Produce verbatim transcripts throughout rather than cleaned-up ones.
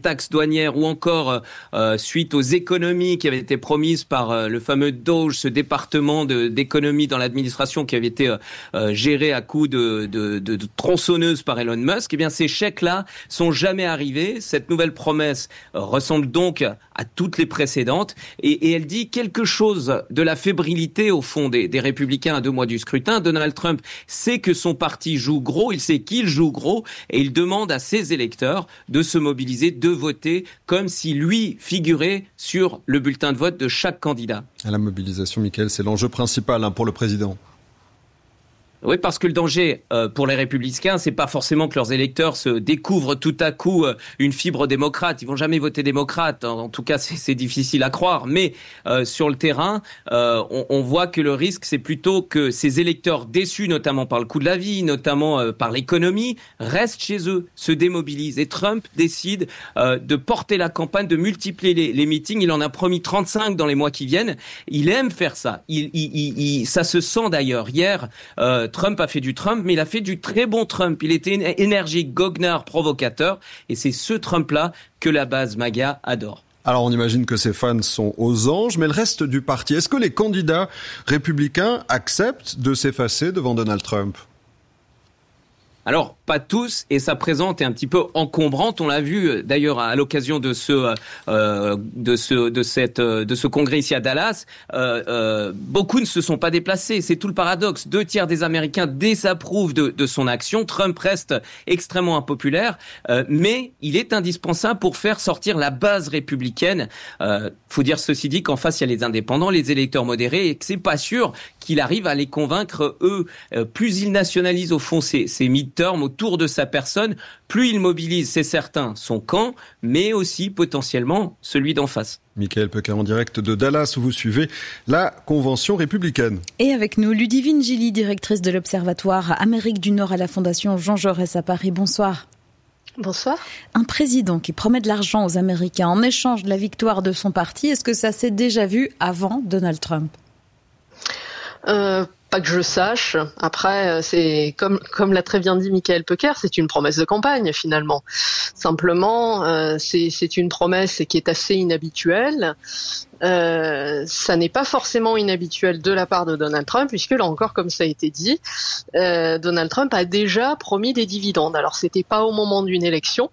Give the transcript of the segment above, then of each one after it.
taxes douanières ou encore euh, suite aux économies qui avaient été promises par euh, le fameux DOGE, ce département de, d'économie dans l'administration qui avait été euh, géré à coups de, de, de, de tronçonneuses par Elon Musk, eh bien ces chèques-là sont jamais arrivés. Cette nouvelle promesse euh, ressemble donc à toutes les précédentes et, et elle dit quelque chose de la fébrilité au fond des, des républicains à deux mois du scrutin. Donald Trump sait que son parti joue gros, il sait qu'il joue gros et il demande à ses électeurs de se mobiliser, de voter comme si lui figurait sur le bulletin de vote de chaque candidat. À la mobilisation, Mickaël, c'est l'enjeu principal hein, pour le président. Oui, parce que le danger euh, pour les républicains, c'est pas forcément que leurs électeurs se découvrent tout à coup euh, une fibre démocrate. Ils vont jamais voter démocrate. En, en tout cas, c'est, c'est difficile à croire. Mais euh, sur le terrain, euh, on, on voit que le risque, c'est plutôt que ces électeurs déçus, notamment par le coût de la vie, notamment euh, par l'économie, restent chez eux, se démobilisent. Et Trump décide euh, de porter la campagne, de multiplier les, les meetings. Il en a promis trente-cinq dans les mois qui viennent. Il aime faire ça. Il, il, il, il, ça se sent d'ailleurs. Hier, euh, Trump a fait du Trump, mais il a fait du très bon Trump. Il était énergique, goguenard, provocateur. Et c'est ce Trump-là que la base MAGA adore. Alors on imagine que ses fans sont aux anges, mais le reste du parti, est-ce que les candidats républicains acceptent de s'effacer devant Donald Trump ? Alors, pas tous, et sa présence est un petit peu encombrante. On l'a vu d'ailleurs à l'occasion de ce euh, de ce de cette de ce congrès ici à Dallas. Euh, euh, beaucoup ne se sont pas déplacés. C'est tout le paradoxe. Deux tiers des Américains désapprouvent de, de son action. Trump reste extrêmement impopulaire, euh, mais il est indispensable pour faire sortir la base républicaine. Euh, faut dire ceci dit qu'en face il y a les indépendants, les électeurs modérés, et que c'est pas sûr qu'il arrive à les convaincre eux. Euh, plus il nationalise au fond ces ces midterms autour de sa personne, plus il mobilise, c'est certain, son camp, mais aussi potentiellement celui d'en face. Mickaël Pecker en direct de Dallas où vous suivez la convention républicaine. Et avec nous, Ludivine Gilly, directrice de l'Observatoire Amérique du Nord à la Fondation Jean Jaurès à Paris. Bonsoir. Bonsoir. Un président qui promet de l'argent aux Américains en échange de la victoire de son parti, est-ce que ça s'est déjà vu avant Donald Trump ? Euh, pas que je sache. Après, c'est comme comme l'a très bien dit Mickaël Pecker, c'est une promesse de campagne finalement. Simplement, euh, c'est c'est une promesse qui est assez inhabituelle. Euh, ça n'est pas forcément inhabituel de la part de Donald Trump, puisque là encore, comme ça a été dit, euh, Donald Trump a déjà promis des dividendes. Alors, c'était pas au moment d'une élection.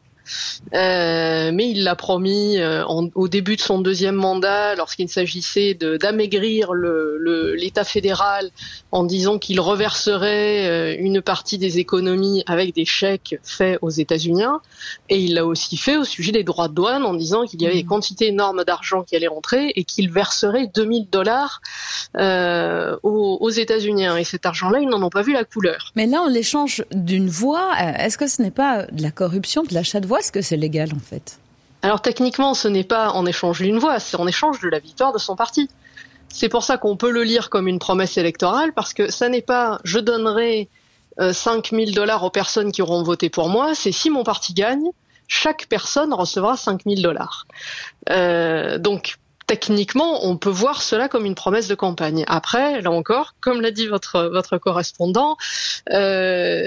Euh, mais il l'a promis euh, en, au début de son deuxième mandat, lorsqu'il s'agissait de, d'amaigrir le, le, l'État fédéral en disant qu'il reverserait euh, une partie des économies avec des chèques faits aux États-Unis. Et il l'a aussi fait au sujet des droits de douane en disant qu'il y avait des quantités énormes d'argent qui allaient rentrer et qu'il verserait deux mille dollars euh, aux, aux États-Unis. Et cet argent-là, ils n'en ont pas vu la couleur. Mais là, en l'échange d'une voix, est-ce que ce n'est pas de la corruption, de l'achat de voix ? Est-ce que c'est légal en fait ? Alors techniquement, ce n'est pas en échange d'une voix, c'est en échange de la victoire de son parti. C'est pour ça qu'on peut le lire comme une promesse électorale, parce que ça n'est pas « je donnerai euh, cinq mille dollars aux personnes qui auront voté pour moi », c'est si mon parti gagne, chaque personne recevra cinq mille dollars. Euh, donc techniquement, on peut voir cela comme une promesse de campagne. Après, là encore, comme l'a dit votre votre correspondant, euh,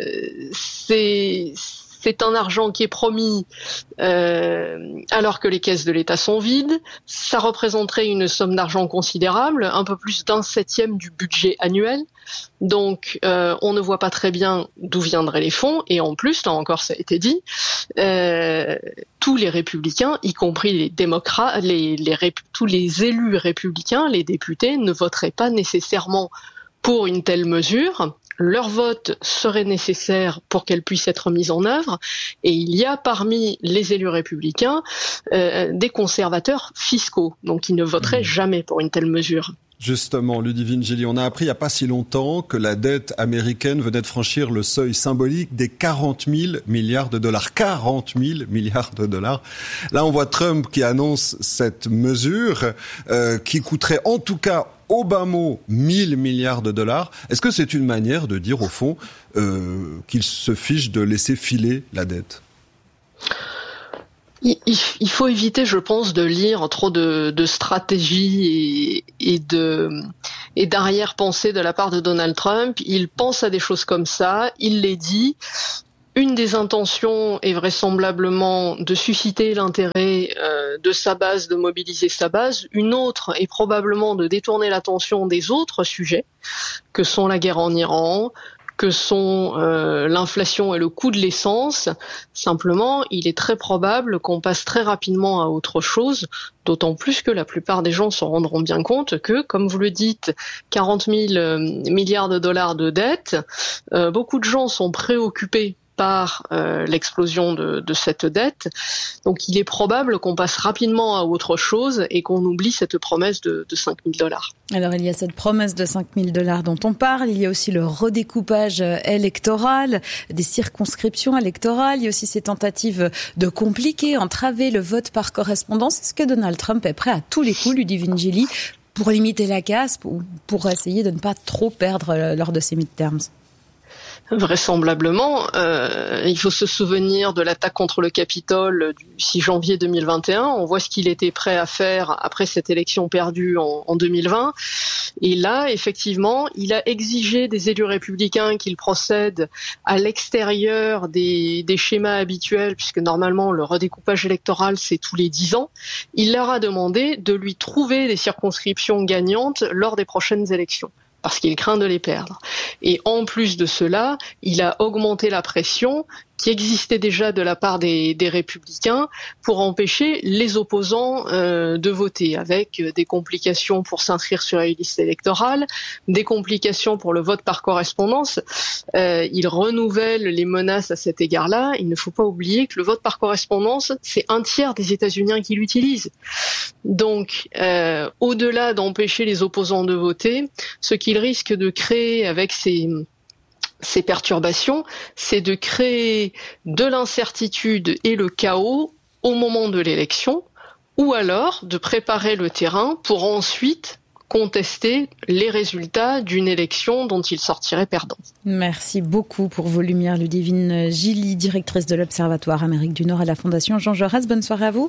c'est C'est un argent qui est promis euh, alors que les caisses de l'État sont vides. Ça représenterait une somme d'argent considérable, un peu plus d'un septième du budget annuel. Donc, euh, on ne voit pas très bien d'où viendraient les fonds. Et en plus, là encore, ça a été dit, euh, tous les républicains, y compris les démocrates, les, les rép- tous les élus républicains, les députés, ne voteraient pas nécessairement pour une telle mesure. Leur vote serait nécessaire pour qu'elle puisse être mise en œuvre, et il y a parmi les élus républicains euh, des conservateurs fiscaux, donc ils ne voteraient jamais pour une telle mesure. Justement, Ludivine Gilly, on a appris il n'y a pas si longtemps que la dette américaine venait de franchir le seuil symbolique des quarante mille milliards de dollars. quarante mille milliards de dollars. Là, on voit Trump qui annonce cette mesure euh, qui coûterait en tout cas au bas mot mille milliards de dollars. Est-ce que c'est une manière de dire au fond euh, qu'il se fiche de laisser filer la dette ? Il faut éviter, je pense, de lire trop de, de stratégie et, et de et d'arrière-pensée de la part de Donald Trump. Il pense à des choses comme ça, il les dit. Une des intentions est vraisemblablement de susciter l'intérêt euh, de sa base, de mobiliser sa base. Une autre est probablement de détourner l'attention des autres sujets, que sont la guerre en Iran, que sont euh, l'inflation et le coût de l'essence. Simplement, il est très probable qu'on passe très rapidement à autre chose, d'autant plus que la plupart des gens s'en rendront bien compte que, comme vous le dites, quarante mille milliards de dollars de dette, euh, beaucoup de gens sont préoccupés par euh, l'explosion de, de cette dette. Donc il est probable qu'on passe rapidement à autre chose et qu'on oublie cette promesse de, de cinq mille dollars. Alors il y a cette promesse de cinq mille dollars dont on parle, il y a aussi le redécoupage électoral, des circonscriptions électorales, il y a aussi ces tentatives de compliquer, entraver le vote par correspondance. Est-ce que Donald Trump est prêt à tous les coups, Ludivine Gili, pour limiter la casse, ou pour essayer de ne pas trop perdre lors de ces midterms ? Vraisemblablement, euh, il faut se souvenir de l'attaque contre le Capitole du six janvier deux mille vingt et un. On voit ce qu'il était prêt à faire après cette élection perdue en, en deux mille vingt. Et là, effectivement, il a exigé des élus républicains qu'ils procèdent à l'extérieur des, des schémas habituels, puisque normalement le redécoupage électoral c'est tous les dix ans. Il leur a demandé de lui trouver des circonscriptions gagnantes lors des prochaines élections, parce qu'il craint de les perdre. Et en plus de cela, il a augmenté la pression qui existait déjà de la part des, des républicains pour empêcher les opposants euh, de voter, avec des complications pour s'inscrire sur les listes électorales, des complications pour le vote par correspondance. Euh, il renouvelle les menaces à cet égard-là. Il ne faut pas oublier que le vote par correspondance, c'est un tiers des États-Unis qui l'utilisent. Donc, euh, au-delà d'empêcher les opposants de voter, ce qu'il risque de créer avec ces Ces perturbations, c'est de créer de l'incertitude et le chaos au moment de l'élection, ou alors de préparer le terrain pour ensuite contester les résultats d'une élection dont il sortirait perdant. Merci beaucoup pour vos lumières, Ludivine Gili, directrice de l'Observatoire Amérique du Nord à la Fondation Jean Jaurès. Bonne soirée à vous.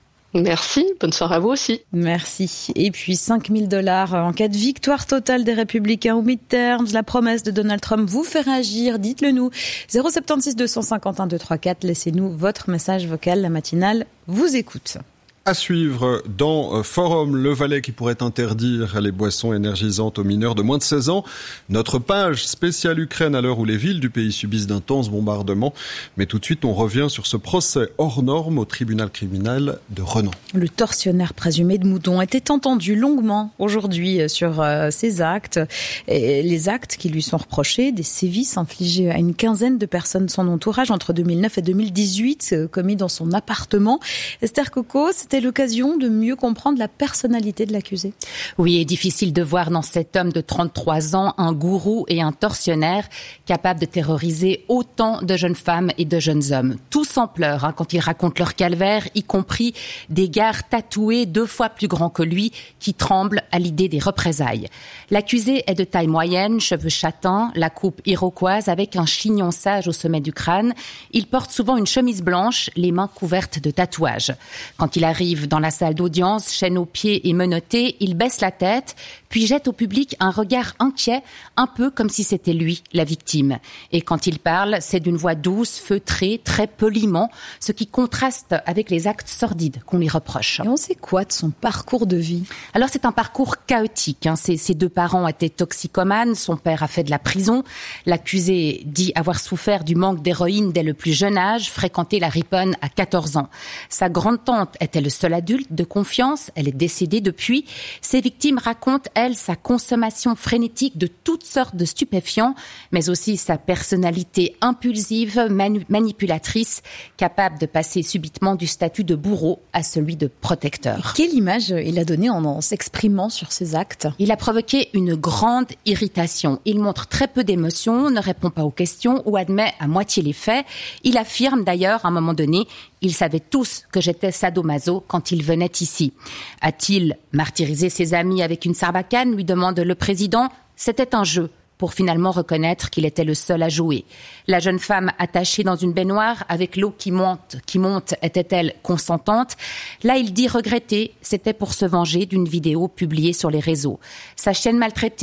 Merci, bonne soirée à vous aussi. Merci. Et puis cinq mille dollars en cas de victoire totale des Républicains aux midterms. La promesse de Donald Trump vous fait réagir, dites-le nous. zéro sept six deux cinq un deux trois quatre, laissez-nous votre message vocal, la matinale vous écoute. À suivre dans Forum Le Valais qui pourrait interdire les boissons énergisantes aux mineurs de moins de seize ans. Notre page spéciale Ukraine à l'heure où les villes du pays subissent d'intenses bombardements. Mais tout de suite, on revient sur ce procès hors norme au tribunal criminel de Renan. Le tortionnaire présumé de Moudon était entendu longuement aujourd'hui sur euh, ses actes. Et les actes qui lui sont reprochés, des sévices infligés à une quinzaine de personnes de son entourage entre deux mille neuf et deux mille dix-huit, euh, commis dans son appartement. Esther Coco, c'était l'occasion de mieux comprendre la personnalité de l'accusé. Oui, et difficile de voir dans cet homme de trente-trois ans un gourou et un tortionnaire capable de terroriser autant de jeunes femmes et de jeunes hommes. Tous en pleurs hein, quand ils racontent leur calvaire, y compris des gars tatoués deux fois plus grands que lui qui tremblent à l'idée des représailles. L'accusé est de taille moyenne, cheveux châtains, la coupe iroquoise avec un chignon sage au sommet du crâne. Il porte souvent une chemise blanche, les mains couvertes de tatouages. Quand il arrive dans la salle d'audience, chaîne aux pieds et menotté, il baisse la tête, puis jette au public un regard inquiet, un peu comme si c'était lui, la victime. Et quand il parle, c'est d'une voix douce, feutrée, très poliment, ce qui contraste avec les actes sordides qu'on lui reproche. Et on sait quoi de son parcours de vie ? Alors c'est un parcours chaotique. Hein. Ses, ses deux parents étaient toxicomanes, son père a fait de la prison. L'accusé dit avoir souffert du manque d'héroïne dès le plus jeune âge, fréquenté la riponne à quatorze ans. Sa grande-tante était le seul adulte de confiance, elle est décédée depuis. Ses victimes racontent, elle, sa consommation frénétique de toutes sortes de stupéfiants, mais aussi sa personnalité impulsive, manu- manipulatrice, capable de passer subitement du statut de bourreau à celui de protecteur. Quelle image il a donnée en, en s'exprimant sur ses actes ? Il a provoqué une grande irritation. Il montre très peu d'émotion, ne répond pas aux questions ou admet à moitié les faits. Il affirme d'ailleurs à un moment donné: ils savaient tous que j'étais sadomaso quand ils venaient ici. A-t-il martyrisé ses amis avec une sarbacane, lui demande le président. C'était un jeu, pour finalement reconnaître qu'il était le seul à jouer. La jeune femme attachée dans une baignoire avec l'eau qui monte, qui monte, était-elle consentante ? Là, il dit regretter, c'était pour se venger d'une vidéo publiée sur les réseaux. Sa chienne maltraitée,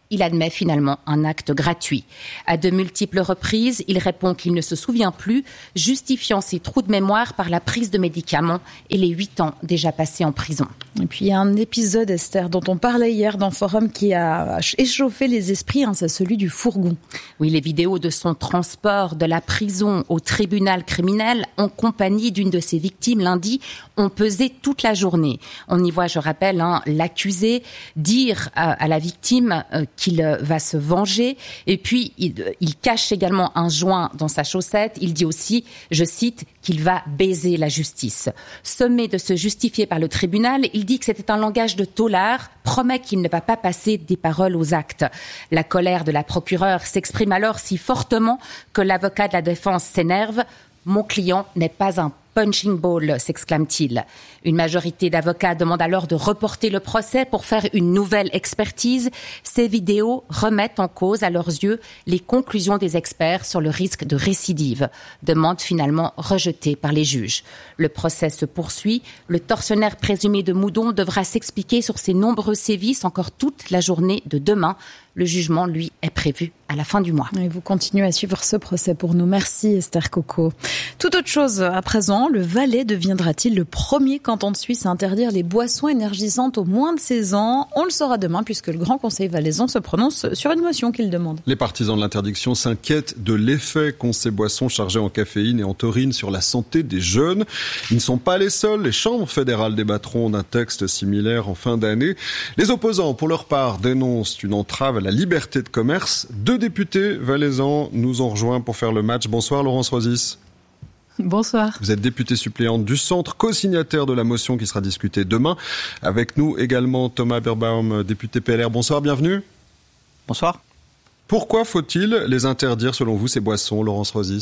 il admet finalement un acte gratuit. À de multiples reprises, il répond qu'il ne se souvient plus, justifiant ses trous de mémoire par la prise de médicaments et les huit ans déjà passés en prison. Et puis il y a un épisode, Esther, dont on parlait hier dans Forum qui a échauffé les esprits, hein, c'est celui du fourgon. Oui, les vidéos de son transport de la prison au tribunal criminel en compagnie d'une de ses victimes lundi ont pesé toute la journée. On y voit, je rappelle, hein, l'accusé dire à, à la victime euh, qu'il va se venger. Et puis, il, il cache également un joint dans sa chaussette. Il dit aussi, je cite, qu'il va baiser la justice. Sommé de se justifier par le tribunal, il dit que c'était un langage de tôlard, promet qu'il ne va pas passer des paroles aux actes. La colère de la procureure s'exprime alors si fortement que l'avocat de la défense s'énerve. « Mon client n'est pas un punching ball », s'exclame-t-il. Une majorité d'avocats demande alors de reporter le procès pour faire une nouvelle expertise. Ces vidéos remettent en cause, à leurs yeux, les conclusions des experts sur le risque de récidive. Demande finalement rejetée par les juges. Le procès se poursuit. Le tortionnaire présumé de Moudon devra s'expliquer sur ses nombreux sévices encore toute la journée de demain. Le jugement, lui, est prévu à la fin du mois. Et vous continuez à suivre ce procès pour nous. Merci Esther Coco. Tout autre chose à présent, le Valais deviendra-t-il le premier canton de Suisse à interdire les boissons énergisantes aux moins de seize ans ? On le saura demain puisque le Grand Conseil valaisan se prononce sur une motion qu'il demande. Les partisans de l'interdiction s'inquiètent de l'effet qu'ont ces boissons chargées en caféine et en taurine sur la santé des jeunes. Ils ne sont pas les seuls. Les chambres fédérales débattront d'un texte similaire en fin d'année. Les opposants, pour leur part, dénoncent une entrave à la liberté de commerce. Deux députés valaisans nous ont rejoints pour faire le match. Bonsoir Laurence Rosis. Bonsoir. Vous êtes députée suppléante du Centre, co-signataire de la motion qui sera discutée demain. Avec nous également Thomas Birbaum, député P L R. Bonsoir, bienvenue. Bonsoir. Pourquoi faut-il les interdire selon vous, ces boissons, Laurence Rosis ?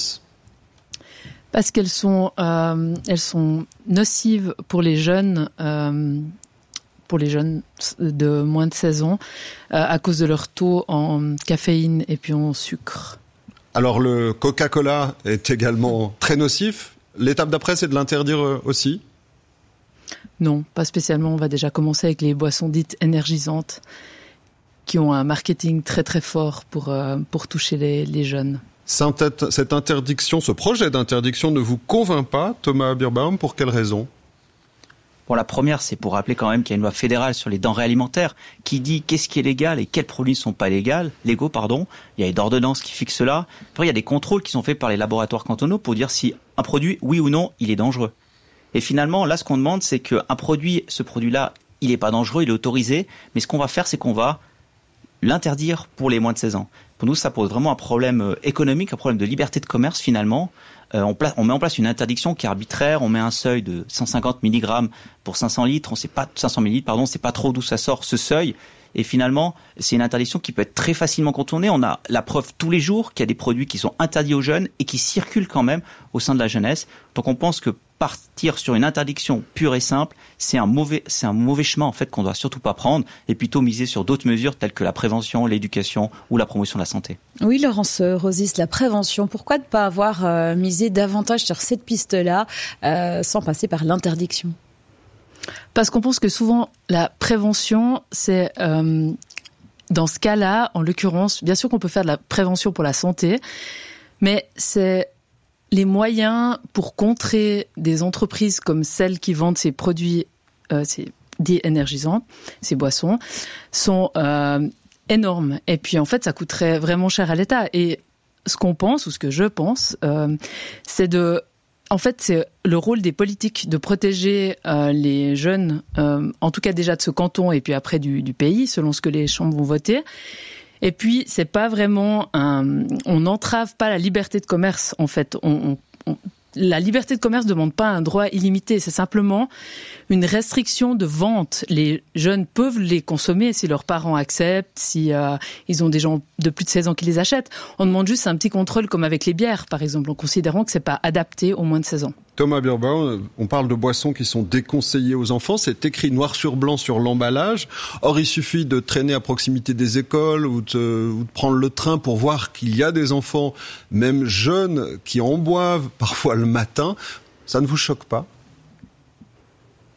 Parce qu'elles sont, euh, elles sont nocives pour les jeunes, euh, pour les jeunes de moins de seize ans, euh, à cause de leur taux en caféine et puis en sucre. Alors le Coca-Cola est également très nocif. L'étape d'après, c'est de l'interdire aussi ? Non, pas spécialement. On va déjà commencer avec les boissons dites énergisantes qui ont un marketing très très fort pour, euh, pour toucher les, les jeunes. Cette interdiction, ce projet d'interdiction ne vous convainc pas, Thomas Birbaum, pour quelle raison ? Bon, la première, c'est pour rappeler quand même qu'il y a une loi fédérale sur les denrées alimentaires qui dit qu'est-ce qui est légal et quels produits ne sont pas légaux, légaux, pardon. Il y a une ordonnance qui fixe cela. Après, il y a des contrôles qui sont faits par les laboratoires cantonaux pour dire si un produit, oui ou non, il est dangereux. Et finalement, là, ce qu'on demande, c'est qu'un produit, ce produit-là, il n'est pas dangereux, il est autorisé. Mais ce qu'on va faire, c'est qu'on va l'interdire pour les moins de seize ans. Pour nous, ça pose vraiment un problème économique, un problème de liberté de commerce, finalement. Euh, on, pla- on met en place une interdiction qui est arbitraire, on met un seuil de cent cinquante milligrammes pour cinq cents litres, on sait pas, cinq cents millilitres, pardon, on sait pas trop d'où ça sort, ce seuil. Et finalement, c'est une interdiction qui peut être très facilement contournée. On a la preuve tous les jours qu'il y a des produits qui sont interdits aux jeunes et qui circulent quand même au sein de la jeunesse. Donc on pense que partir sur une interdiction pure et simple, c'est un mauvais, c'est un mauvais chemin en fait qu'on doit surtout pas prendre et plutôt miser sur d'autres mesures telles que la prévention, l'éducation ou la promotion de la santé. Oui, Laurence Rosis, la prévention. Pourquoi ne pas avoir euh, misé davantage sur cette piste-là euh, sans passer par l'interdiction ? Parce qu'on pense que souvent, la prévention, c'est, euh, dans ce cas-là, en l'occurrence, bien sûr qu'on peut faire de la prévention pour la santé, mais c'est les moyens pour contrer des entreprises comme celles qui vendent ces produits, euh, ces dits énergisants, ces boissons, sont euh, énormes. Et puis, en fait, ça coûterait vraiment cher à l'État. Et ce qu'on pense, ou ce que je pense, euh, c'est de... En fait, c'est le rôle des politiques de protéger euh, les jeunes, euh, en tout cas déjà de ce canton et puis après du, du pays, selon ce que les chambres vont voter. Et puis, c'est pas vraiment un... On n'entrave pas la liberté de commerce, en fait. On, on, on, la liberté de commerce ne demande pas un droit illimité. C'est simplement une restriction de vente. Les jeunes peuvent les consommer si leurs parents acceptent, si euh, ils ont des gens de plus de seize ans qui les achètent. On demande juste un petit contrôle comme avec les bières, par exemple, en considérant que c'est pas adapté aux moins de seize ans. Thomas Birbaum, on parle de boissons qui sont déconseillées aux enfants. C'est écrit noir sur blanc sur l'emballage. Or, il suffit de traîner à proximité des écoles ou de, ou de prendre le train pour voir qu'il y a des enfants, même jeunes, qui en boivent parfois le matin. Ça ne vous choque pas ?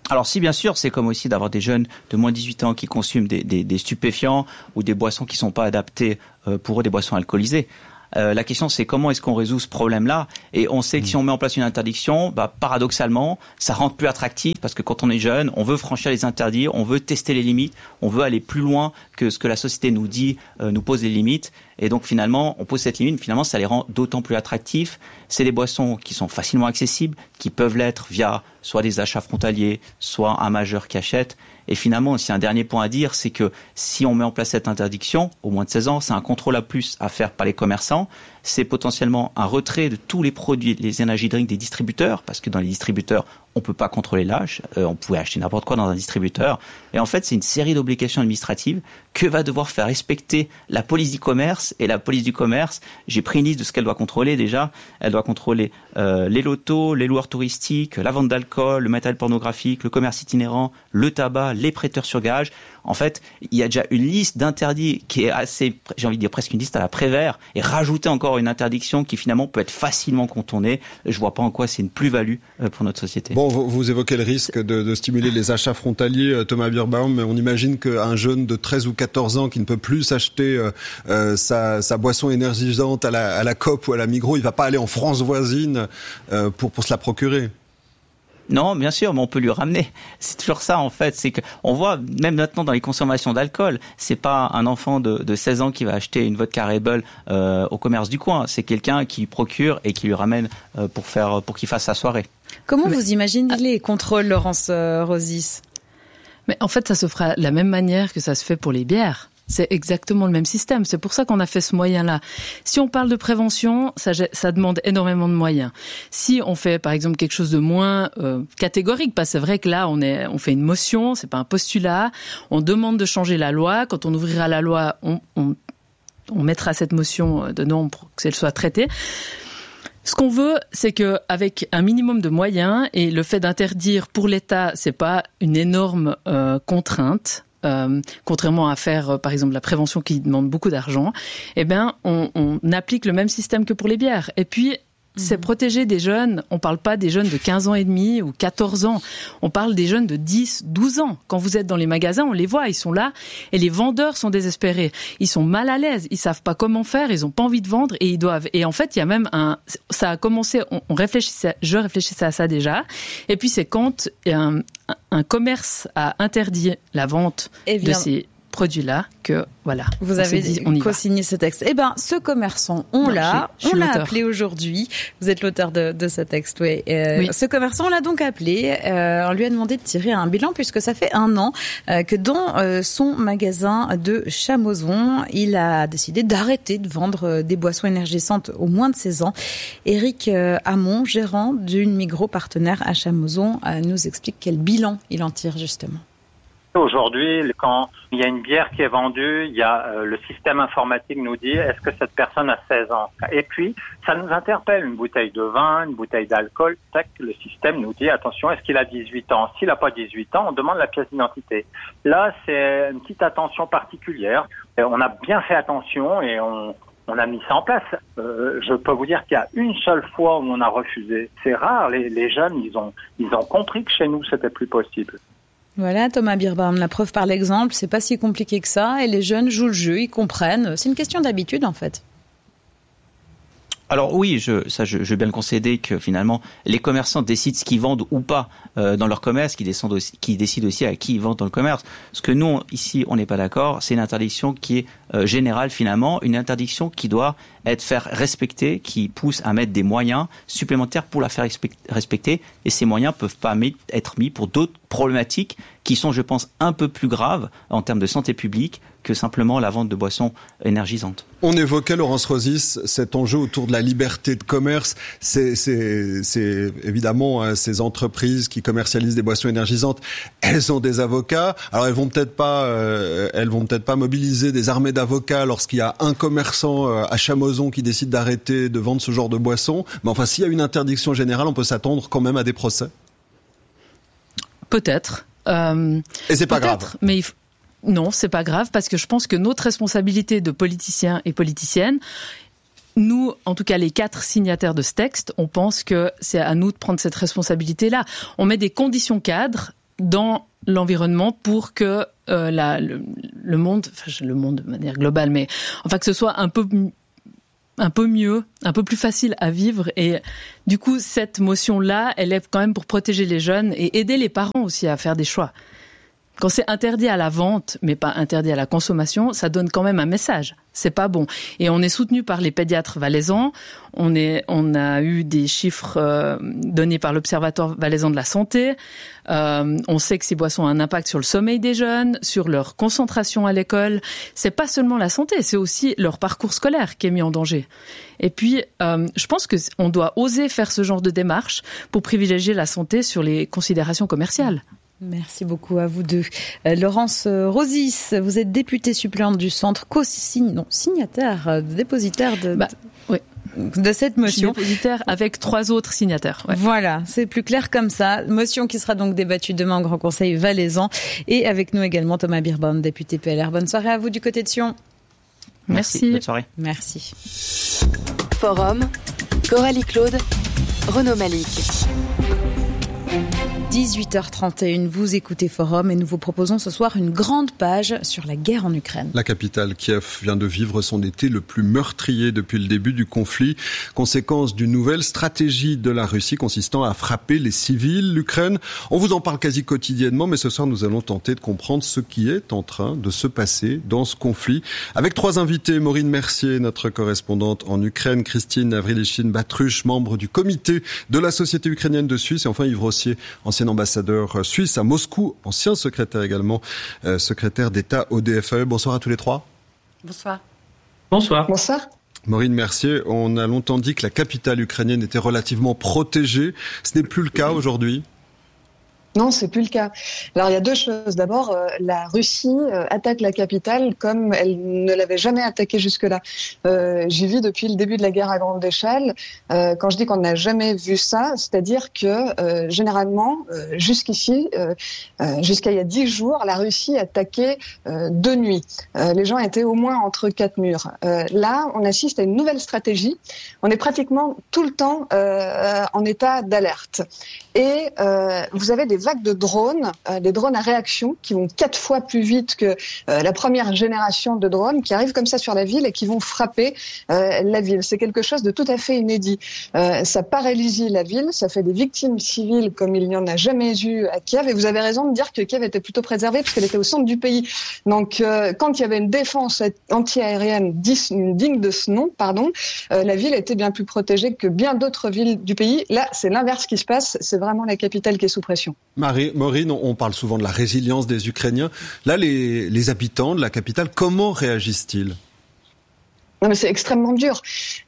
Alors si bien sûr, c'est comme aussi d'avoir des jeunes de moins de dix-huit ans qui consomment des, des, des stupéfiants ou des boissons qui sont pas adaptées euh, pour eux, des boissons alcoolisées. Euh, la question, c'est comment est-ce qu'on résout ce problème-là ? Et on sait que si on met en place une interdiction, bah, paradoxalement, ça rend plus attractif parce que quand on est jeune, on veut franchir les interdits, on veut tester les limites, on veut aller plus loin que ce que la société nous dit, euh, nous pose des limites. Et donc finalement, on pose cette limite, finalement, ça les rend d'autant plus attractifs. C'est des boissons qui sont facilement accessibles, qui peuvent l'être via soit des achats frontaliers, soit un majeur qui achète. Et finalement, aussi un dernier point à dire, c'est que si on met en place cette interdiction, au moins de seize ans, c'est un contrôle à plus à faire par les commerçants. C'est potentiellement un retrait de tous les produits, les energy drinks des distributeurs, parce que dans les distributeurs, on peut pas contrôler l'âge. Euh, on pouvait acheter n'importe quoi dans un distributeur. Et en fait, c'est une série d'obligations administratives que va devoir faire respecter la police du commerce. Et la police du commerce, j'ai pris une liste de ce qu'elle doit contrôler déjà. Elle doit contrôler euh, les lotos, les loueurs touristiques, la vente d'alcool, le matériel pornographique, le commerce itinérant, le tabac, les prêteurs sur gage. En fait, il y a déjà une liste d'interdits qui est assez, j'ai envie de dire presque une liste à la Prévert, et rajouter encore une interdiction qui finalement peut être facilement contournée. Je vois pas en quoi c'est une plus-value pour notre société. Bon, vous, vous évoquez le risque de, de stimuler les achats frontaliers, Thomas Birnbaum, mais on imagine qu'un jeune de treize ou quatorze ans qui ne peut plus s'acheter euh, euh, sa, sa boisson énergisante à la, à la Coop ou à la Migros, il va pas aller en France voisine euh, pour, pour se la procurer. Non, bien sûr, mais on peut lui ramener. C'est toujours ça, en fait. C'est que on voit, même maintenant dans les consommations d'alcool, c'est pas un enfant de, de seize ans qui va acheter une vodka Red Bull euh, au commerce du coin. C'est quelqu'un qui procure et qui lui ramène euh, pour faire, pour qu'il fasse sa soirée. Comment mais... vous imaginez les contrôles, Laurence euh, Rosis ? Mais en fait, ça se fera de la même manière que ça se fait pour les bières. C'est exactement le même système. C'est pour ça qu'on a fait ce moyen-là. Si on parle de prévention, ça, ça demande énormément de moyens. Si on fait, par exemple, quelque chose de moins euh, catégorique, parce que c'est vrai que là, on est, on fait une motion, c'est pas un postulat. On demande de changer la loi. Quand on ouvrira la loi, on, on, on mettra cette motion de non pour que elle soit traitée. Ce qu'on veut, c'est que avec un minimum de moyens et le fait d'interdire pour l'État, c'est pas une énorme euh, contrainte. Euh, contrairement à faire, euh, par exemple, la prévention qui demande beaucoup d'argent, eh ben, on, on applique le même système que pour les bières. Et puis, mmh. c'est protéger des jeunes. On parle pas des jeunes de quinze ans et demi ou quatorze ans. On parle des jeunes de dix, douze ans. Quand vous êtes dans les magasins, on les voit, ils sont là. Et les vendeurs sont désespérés. Ils sont mal à l'aise. Ils savent pas comment faire. Ils ont pas envie de vendre et ils doivent. Et en fait, il y a même un, ça a commencé, on, on réfléchissait, je réfléchissais à ça déjà. Et puis, c'est quand il y a un, un commerce a interdit la vente de ces produits-là que, voilà. Vous avez dit, on y co-signé ce texte. Eh ben, ce commerçant, on non, l'a, on l'a appelé aujourd'hui. Vous êtes l'auteur de, de ce texte, oui. Euh, oui. Ce commerçant, on l'a donc appelé. Euh, on lui a demandé de tirer un bilan puisque ça fait un an euh, que dans euh, son magasin de Chamoson, il a décidé d'arrêter de vendre des boissons énergisantes aux moins de seize ans. Éric euh, Hamon, gérant d'une Migros partenaire à Chamoson, euh, nous explique quel bilan il en tire justement. Aujourd'hui, quand il y a une bière qui est vendue, il y a euh, le système informatique nous dit est-ce que cette personne a seize ans ? Et puis, ça nous interpelle, une bouteille de vin, une bouteille d'alcool, tac, le système nous dit attention, est-ce qu'il a dix-huit ans ? S'il n'a pas dix-huit ans, on demande la pièce d'identité. Là, c'est une petite attention particulière. Et on a bien fait attention et on, on a mis ça en place. Euh, je peux vous dire qu'il y a une seule fois où on a refusé. C'est rare, les, les jeunes, ils ont, ils ont compris que chez nous, c'était plus possible. Voilà, Thomas Birnbaum, la preuve par l'exemple, c'est pas si compliqué que ça, et les jeunes jouent le jeu, ils comprennent. C'est une question d'habitude, en fait. Alors oui, je, ça, je, je veux bien le concéder que finalement, les commerçants décident ce qu'ils vendent ou pas euh, dans leur commerce, qui décident aussi, qui décident aussi à qui ils vendent dans le commerce. Ce que nous, ici, on n'est pas d'accord, c'est une interdiction qui est euh, générale finalement, une interdiction qui doit être faire respecter, qui pousse à mettre des moyens supplémentaires pour la faire respecter, et ces moyens peuvent pas être mis pour d'autres problématiques qui sont, je pense, un peu plus graves en termes de santé publique que simplement la vente de boissons énergisantes. On évoquait, Laurence Rosis, cet enjeu autour de la liberté de commerce. C'est, c'est, c'est évidemment hein, ces entreprises qui commercialisent des boissons énergisantes. Elles ont des avocats. Alors elles vont peut-être pas, euh, elles vont peut-être pas mobiliser des armées d'avocats lorsqu'il y a un commerçant euh, à Chamoson qui décide d'arrêter de vendre ce genre de boissons. Mais enfin, s'il y a une interdiction générale, on peut s'attendre quand même à des procès. Peut-être. Euh, Et c'est pas peut-être, grave. Mais il faut... Non, c'est pas grave parce que je pense que notre responsabilité de politiciens et politiciennes, nous, en tout cas les quatre signataires de ce texte, on pense que c'est à nous de prendre cette responsabilité-là. On met des conditions cadres dans l'environnement pour que euh, la, le, le monde, enfin le monde de manière globale, mais enfin que ce soit un peu un peu mieux, un peu plus facile à vivre. Et du coup, cette motion-là, elle est quand même pour protéger les jeunes et aider les parents aussi à faire des choix. Quand c'est interdit à la vente, mais pas interdit à la consommation, ça donne quand même un message. C'est pas bon. Et on est soutenu par les pédiatres valaisans. On est, on a eu des chiffres euh, donnés par l'Observatoire valaisan de la santé. Euh, on sait que ces boissons ont un impact sur le sommeil des jeunes, sur leur concentration à l'école. C'est pas seulement la santé, c'est aussi leur parcours scolaire qui est mis en danger. Et puis, euh, je pense que on doit oser faire ce genre de démarche pour privilégier la santé sur les considérations commerciales. Merci beaucoup à vous deux. Euh, Laurence Rosis, vous êtes députée suppléante du centre, co-signe, non, signataire, euh, dépositaire de, bah, oui. de cette motion. Dépositaire avec trois autres signataires. Ouais. Voilà, c'est plus clair comme ça. Motion qui sera donc débattue demain au Grand Conseil valaisan. Et avec nous également Thomas Birbaum, député P L R. Bonne soirée à vous du côté de Sion. Merci. Merci. Bonne soirée. Merci. Forum, Coralie Claude, Renaud Malik. dix-huit heures trente et une, vous écoutez Forum et nous vous proposons ce soir une grande page sur la guerre en Ukraine. La capitale Kiev vient de vivre son été le plus meurtrier depuis le début du conflit, conséquence d'une nouvelle stratégie de la Russie consistant à frapper les civils. L'Ukraine, on vous en parle quasi quotidiennement, mais ce soir nous allons tenter de comprendre ce qui est en train de se passer dans ce conflit. Avec trois invités, Maureen Mercier, notre correspondante en Ukraine, Christine Avrilichine-Batruch, membre du comité de la Société ukrainienne de Suisse, et enfin Yves Rossier, ancien ambassadeur suisse à Moscou, ancien secrétaire également, euh, secrétaire d'État au D F A E. Bonsoir à tous les trois. Bonsoir. Bonsoir. Bonsoir. Maureen Mercier, on a longtemps dit que la capitale ukrainienne était relativement protégée. Ce n'est plus le cas aujourd'hui ? Non, c'est plus le cas. Alors il y a deux choses. D'abord, euh, la Russie euh, attaque la capitale comme elle ne l'avait jamais attaquée jusque-là. Euh, j'y vis depuis le début de la guerre à grande échelle. Euh, quand je dis qu'on n'a jamais vu ça, c'est-à-dire que euh, généralement, euh, jusqu'ici, euh, euh, jusqu'à il y a dix jours, la Russie attaquait euh, de nuit. Euh, les gens étaient au moins entre quatre murs. Euh, là, on assiste à une nouvelle stratégie. On est pratiquement tout le temps euh, en état d'alerte. Et euh, vous avez des vagues de drones, euh, des drones à réaction qui vont quatre fois plus vite que euh, la première génération de drones qui arrivent comme ça sur la ville et qui vont frapper euh, la ville. C'est quelque chose de tout à fait inédit. Euh, ça paralyse la ville, ça fait des victimes civiles comme il n'y en a jamais eu à Kiev. Et vous avez raison de dire que Kiev était plutôt préservée parce qu'elle était au centre du pays. Donc euh, quand il y avait une défense anti-aérienne digne de ce nom, pardon, euh, la ville était bien plus protégée que bien d'autres villes du pays. Là, c'est l'inverse qui se passe. C'est vraiment la capitale qui est sous pression. Marie, Maureen, on parle souvent de la résilience des Ukrainiens. Là, les, les habitants de la capitale, comment réagissent-ils ? Non, mais c'est extrêmement dur.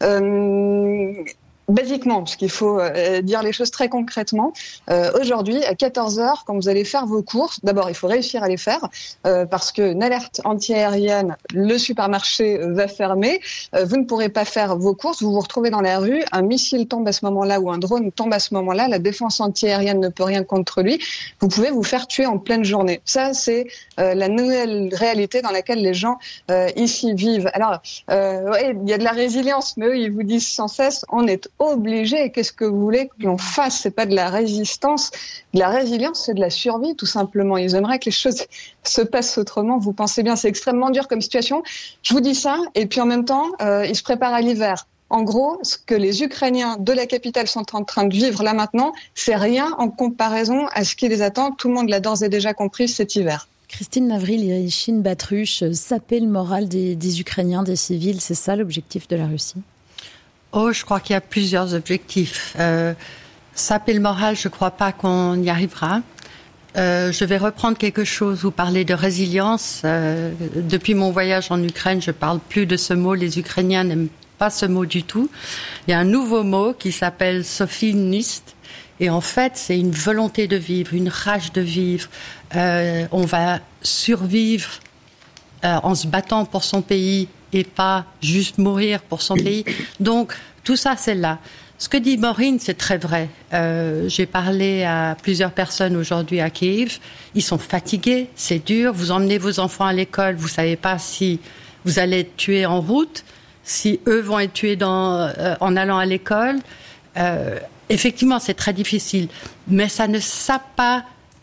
Euh... Basiquement, parce qu'il faut euh, dire les choses très concrètement, euh, aujourd'hui, à quatorze heures, quand vous allez faire vos courses, d'abord, il faut réussir à les faire, euh, parce qu'une alerte anti-aérienne, le supermarché va fermer, euh, vous ne pourrez pas faire vos courses, vous vous retrouvez dans la rue, un missile tombe à ce moment-là ou un drone tombe à ce moment-là, la défense anti-aérienne ne peut rien contre lui, vous pouvez vous faire tuer en pleine journée. Ça, c'est euh, la nouvelle réalité dans laquelle les gens euh, ici vivent. Alors, euh, ouais, il y a de la résilience, mais eux, ils vous disent sans cesse, on est obligé. Qu'est-ce que vous voulez que l'on fasse ? C'est pas de la résistance, de la résilience, c'est de la survie, tout simplement. Ils aimeraient que les choses se passent autrement. Vous pensez bien, c'est extrêmement dur comme situation. Je vous dis ça, et puis en même temps, euh, ils se préparent à l'hiver. En gros, ce que les Ukrainiens de la capitale sont en train de vivre là maintenant, c'est rien en comparaison à ce qui les attend. Tout le monde l'a d'ores et déjà compris cet hiver. Christine Avrilichine-Batruch, saper le moral des, des Ukrainiens, des civils, c'est ça l'objectif de la Russie ? Oh, je crois qu'il y a plusieurs objectifs. Euh, saper le moral, je ne crois pas qu'on y arrivera. Euh, je vais reprendre quelque chose. Vous parlez de résilience. Euh, depuis mon voyage en Ukraine, je parle plus de ce mot. Les Ukrainiens n'aiment pas ce mot du tout. Il y a un nouveau mot qui s'appelle sofiniste. Et en fait, c'est une volonté de vivre, une rage de vivre. Euh, on va survivre euh, en se battant pour son pays et pas juste mourir pour son pays. Donc, tout ça, c'est là. Ce que dit Maureen, c'est très vrai. Euh, j'ai parlé à plusieurs personnes aujourd'hui à Kiev. Ils sont fatigués, c'est dur. Vous emmenez vos enfants à l'école, vous savez pas si vous allez être tués en route, si eux vont être tués dans, euh, en allant à l'école. Euh, effectivement, c'est très difficile. Mais ça ne sape pas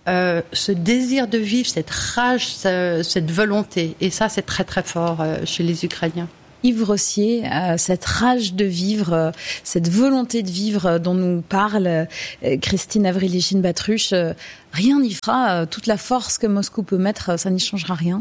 euh, ce désir de vivre, cette rage, ce, cette volonté. Et ça, c'est très très fort euh, chez les Ukrainiens. Yves Rossier, euh, cette rage de vivre, euh, cette volonté de vivre euh, dont nous parle euh, Christine Avril-Lichine-Battruch, euh, rien n'y fera. Euh, toute la force que Moscou peut mettre, euh, ça n'y changera rien.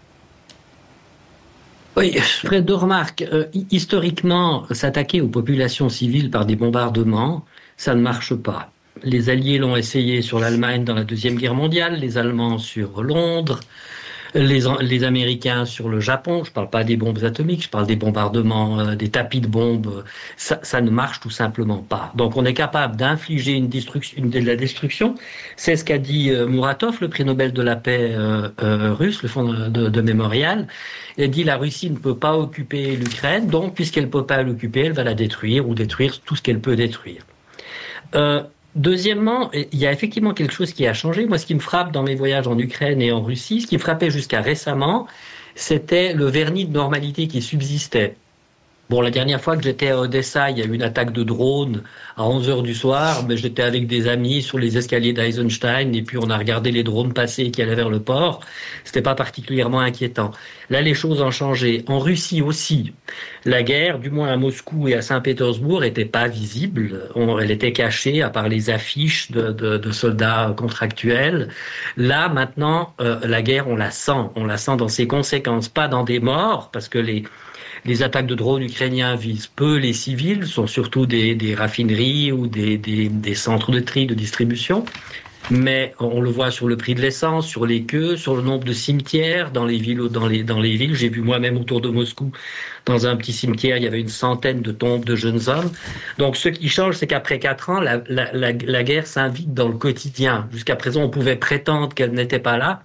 Oui, je ferai deux remarques. Euh, historiquement, s'attaquer aux populations civiles par des bombardements, ça ne marche pas. Les Alliés l'ont essayé sur l'Allemagne dans la Deuxième Guerre mondiale, les Allemands sur Londres, les, les Américains sur le Japon. Je ne parle pas des bombes atomiques, je parle des bombardements, euh, des tapis de bombes. Ça, ça ne marche tout simplement pas. Donc on est capable d'infliger une destruction, une, de la destruction. C'est ce qu'a dit euh, Muratov, le prix Nobel de la paix euh, euh, russe, le fonds de, de Mémorial. Il a dit la Russie ne peut pas occuper l'Ukraine, donc puisqu'elle ne peut pas l'occuper, elle va la détruire ou détruire tout ce qu'elle peut détruire. Euh, Deuxièmement, il y a effectivement quelque chose qui a changé. Moi, ce qui me frappe dans mes voyages en Ukraine et en Russie, ce qui me frappait jusqu'à récemment, c'était le vernis de normalité qui subsistait. Bon, la dernière fois que j'étais à Odessa, il y a eu une attaque de drone à onze heures du soir, mais j'étais avec des amis sur les escaliers d'Eisenstein et puis on a regardé les drones passer qui allaient vers le port. C'était pas particulièrement inquiétant. Là, les choses ont changé. En Russie aussi, la guerre, du moins à Moscou et à Saint-Pétersbourg, était pas visible. On, elle était cachée à part les affiches de, de, de soldats contractuels. Là, maintenant, euh, la guerre, on la sent. On la sent dans ses conséquences, pas dans des morts, parce que les Les attaques de drones ukrainiens visent peu les civils, sont surtout des, des raffineries ou des, des, des centres de tri, de distribution. Mais on le voit sur le prix de l'essence, sur les queues, sur le nombre de cimetières dans les villes. Dans les, dans les villes. J'ai vu moi-même autour de Moscou, dans un petit cimetière, il y avait une centaine de tombes de jeunes hommes. Donc ce qui change, c'est qu'après quatre ans, la, la, la, la guerre s'invite dans le quotidien. Jusqu'à présent, on pouvait prétendre qu'elle n'était pas là.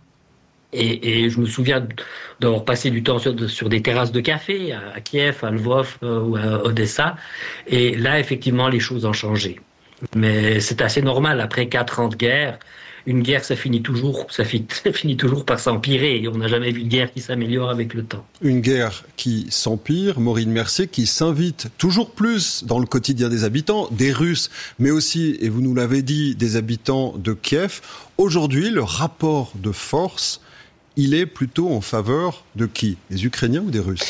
Et, et je me souviens d'avoir passé du temps sur, sur des terrasses de café à, à Kiev, à Lvov euh, ou à Odessa. Et là, effectivement, les choses ont changé. Mais c'est assez normal. Après quatre ans de guerre, une guerre, ça finit toujours, ça finit, ça finit toujours par s'empirer. Et on n'a jamais vu une guerre qui s'améliore avec le temps. Une guerre qui s'empire, Maureen Mercier, qui s'invite toujours plus dans le quotidien des habitants, des Russes, mais aussi, et vous nous l'avez dit, des habitants de Kiev. Aujourd'hui, le rapport de force, il est plutôt en faveur de qui ? Des Ukrainiens ou des Russes ?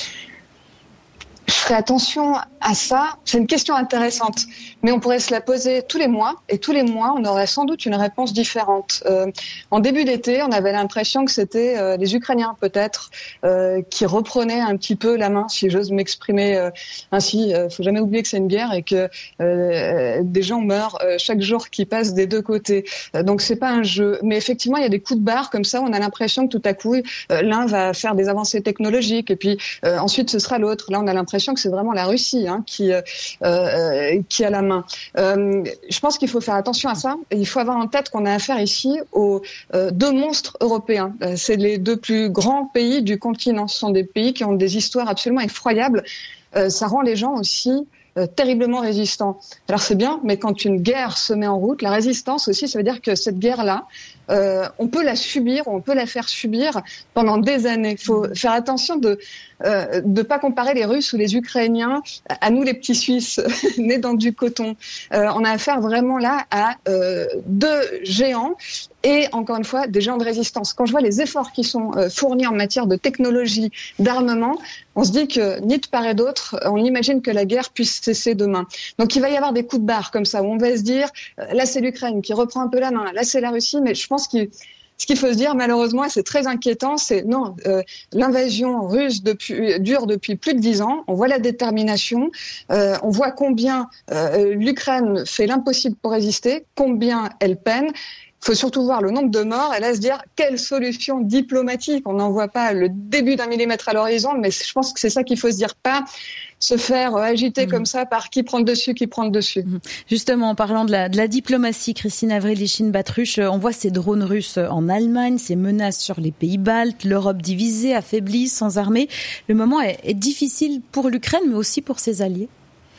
Je ferai attention à ça. C'est une question intéressante, mais on pourrait se la poser tous les mois, et tous les mois, on aurait sans doute une réponse différente. Euh, en début d'été, on avait l'impression que c'était euh, les Ukrainiens, peut-être, euh, qui reprenaient un petit peu la main, si j'ose m'exprimer euh, ainsi. Euh, faut jamais oublier que c'est une guerre et que euh, des gens meurent euh, chaque jour qui passe des deux côtés. Euh, donc c'est pas un jeu, mais effectivement, il y a des coups de barre comme ça. On a l'impression que tout à coup, euh, l'un va faire des avancées technologiques, et puis euh, ensuite ce sera l'autre. Là, on a l'impression que c'est vraiment la Russie hein, qui euh, euh, qui a la main. Euh, je pense qu'il faut faire attention à ça. Il faut avoir en tête qu'on a affaire ici aux euh, deux monstres européens. Euh, c'est les deux plus grands pays du continent. Ce sont des pays qui ont des histoires absolument effroyables. Euh, ça rend les gens aussi euh, terriblement résistants. Alors c'est bien, mais quand une guerre se met en route, la résistance aussi, ça veut dire que cette guerre-là, euh, on peut la subir, on peut la faire subir pendant des années. Il faut faire attention de Euh, de pas comparer les Russes ou les Ukrainiens à nous les petits Suisses nés dans du coton. Euh, on a affaire vraiment là à euh, deux géants et encore une fois des géants de résistance. Quand je vois les efforts qui sont euh, fournis en matière de technologie, d'armement, on se dit que ni de part et d'autre, on imagine que la guerre puisse cesser demain. Donc il va y avoir des coups de barre comme ça où on va se dire euh, là c'est l'Ukraine qui reprend un peu la main, là c'est la Russie, mais je pense qu'il Ce qu'il faut se dire, malheureusement, et c'est très inquiétant, c'est non, euh, l'invasion russe depuis, dure depuis plus de dix ans. On voit la détermination, euh, on voit combien euh, l'Ukraine fait l'impossible pour résister, combien elle peine. Il faut surtout voir le nombre de morts et là se dire quelle solution diplomatique. On n'en voit pas le début d'un millimètre à l'horizon, mais je pense que c'est ça qu'il faut se dire, pas se faire agiter mmh. comme ça par qui prend le dessus, qui prend le dessus. Justement, en parlant de la, de la diplomatie, Christine Avril-Lichine-Battruch, on voit ces drones russes en Allemagne, ces menaces sur les pays baltes, l'Europe divisée, affaiblie, sans armée. Le moment est, est difficile pour l'Ukraine, mais aussi pour ses alliés.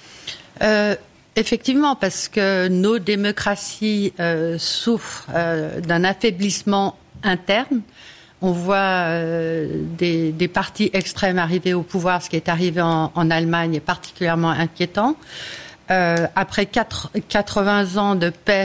Euh, effectivement, parce que nos démocraties euh, souffrent euh, d'un affaiblissement interne. On voit euh, des, des partis extrêmes arriver au pouvoir. Ce qui est arrivé en, en Allemagne est particulièrement inquiétant. Euh, après quatre, quatre-vingts ans de paix,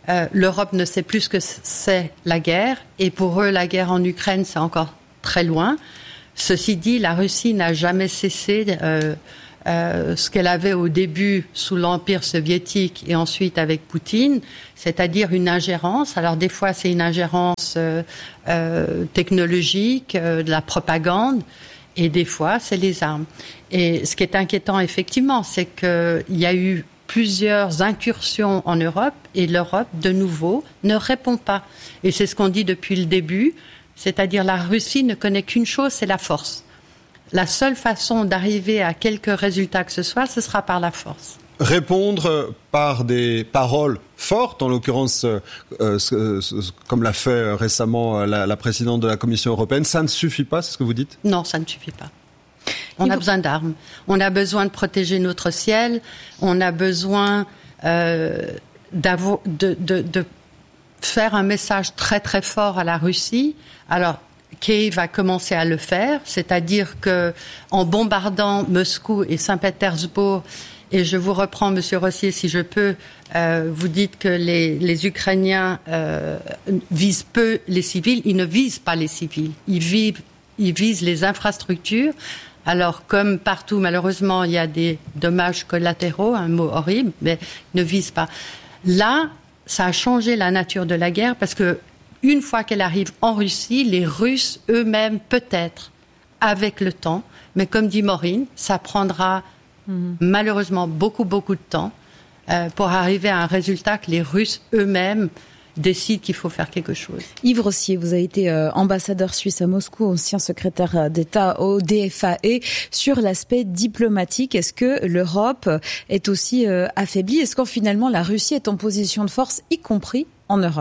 Euh, L'Europe ne sait plus ce que c'est la guerre, et pour eux, la guerre en Ukraine, c'est encore très loin. Ceci dit, la Russie n'a jamais cessé euh, euh, ce qu'elle avait au début sous l'Empire soviétique et ensuite avec Poutine, c'est-à-dire une ingérence. Alors des fois, c'est une ingérence euh, euh, technologique, euh, de la propagande, et des fois, c'est les armes. Et ce qui est inquiétant, effectivement, c'est qu'il y a eu plusieurs incursions en Europe, et l'Europe, de nouveau, ne répond pas. Et c'est ce qu'on dit depuis le début, c'est-à-dire la Russie ne connaît qu'une chose, c'est la force. La seule façon d'arriver à quelques résultats que ce soit, ce sera par la force. Répondre par des paroles fortes, en l'occurrence, euh, euh, comme l'a fait récemment la, la présidente de la Commission européenne, ça ne suffit pas, c'est ce que vous dites ? Non, ça ne suffit pas. On a besoin d'armes. On a besoin de protéger notre ciel. On a besoin euh, d'avo- de, de, de faire un message très très fort à la Russie. Alors, Kiev va commencer à le faire, c'est-à-dire que en bombardant Moscou et Saint-Pétersbourg, et je vous reprends, Monsieur Rossier, si je peux, euh, vous dites que les, les Ukrainiens euh, visent peu les civils. Ils ne visent pas les civils. Ils, vivent, ils visent les infrastructures. Alors, comme partout, malheureusement, il y a des dommages collatéraux, un mot horrible, mais ils ne visent pas. Là, ça a changé la nature de la guerre parce que une fois qu'elle arrive en Russie, les Russes eux-mêmes, peut-être, avec le temps, mais comme dit Maureen, ça prendra mmh. malheureusement beaucoup, beaucoup de temps euh, pour arriver à un résultat que les Russes eux-mêmes décide qu'il faut faire quelque chose. Yves Rossier, vous avez été euh, ambassadeur suisse à Moscou, ancien secrétaire d'État au D F A E. Sur l'aspect diplomatique, est-ce que l'Europe est aussi euh, affaiblie ? Est-ce qu'en finalement la Russie est en position de force, y compris en Europe ?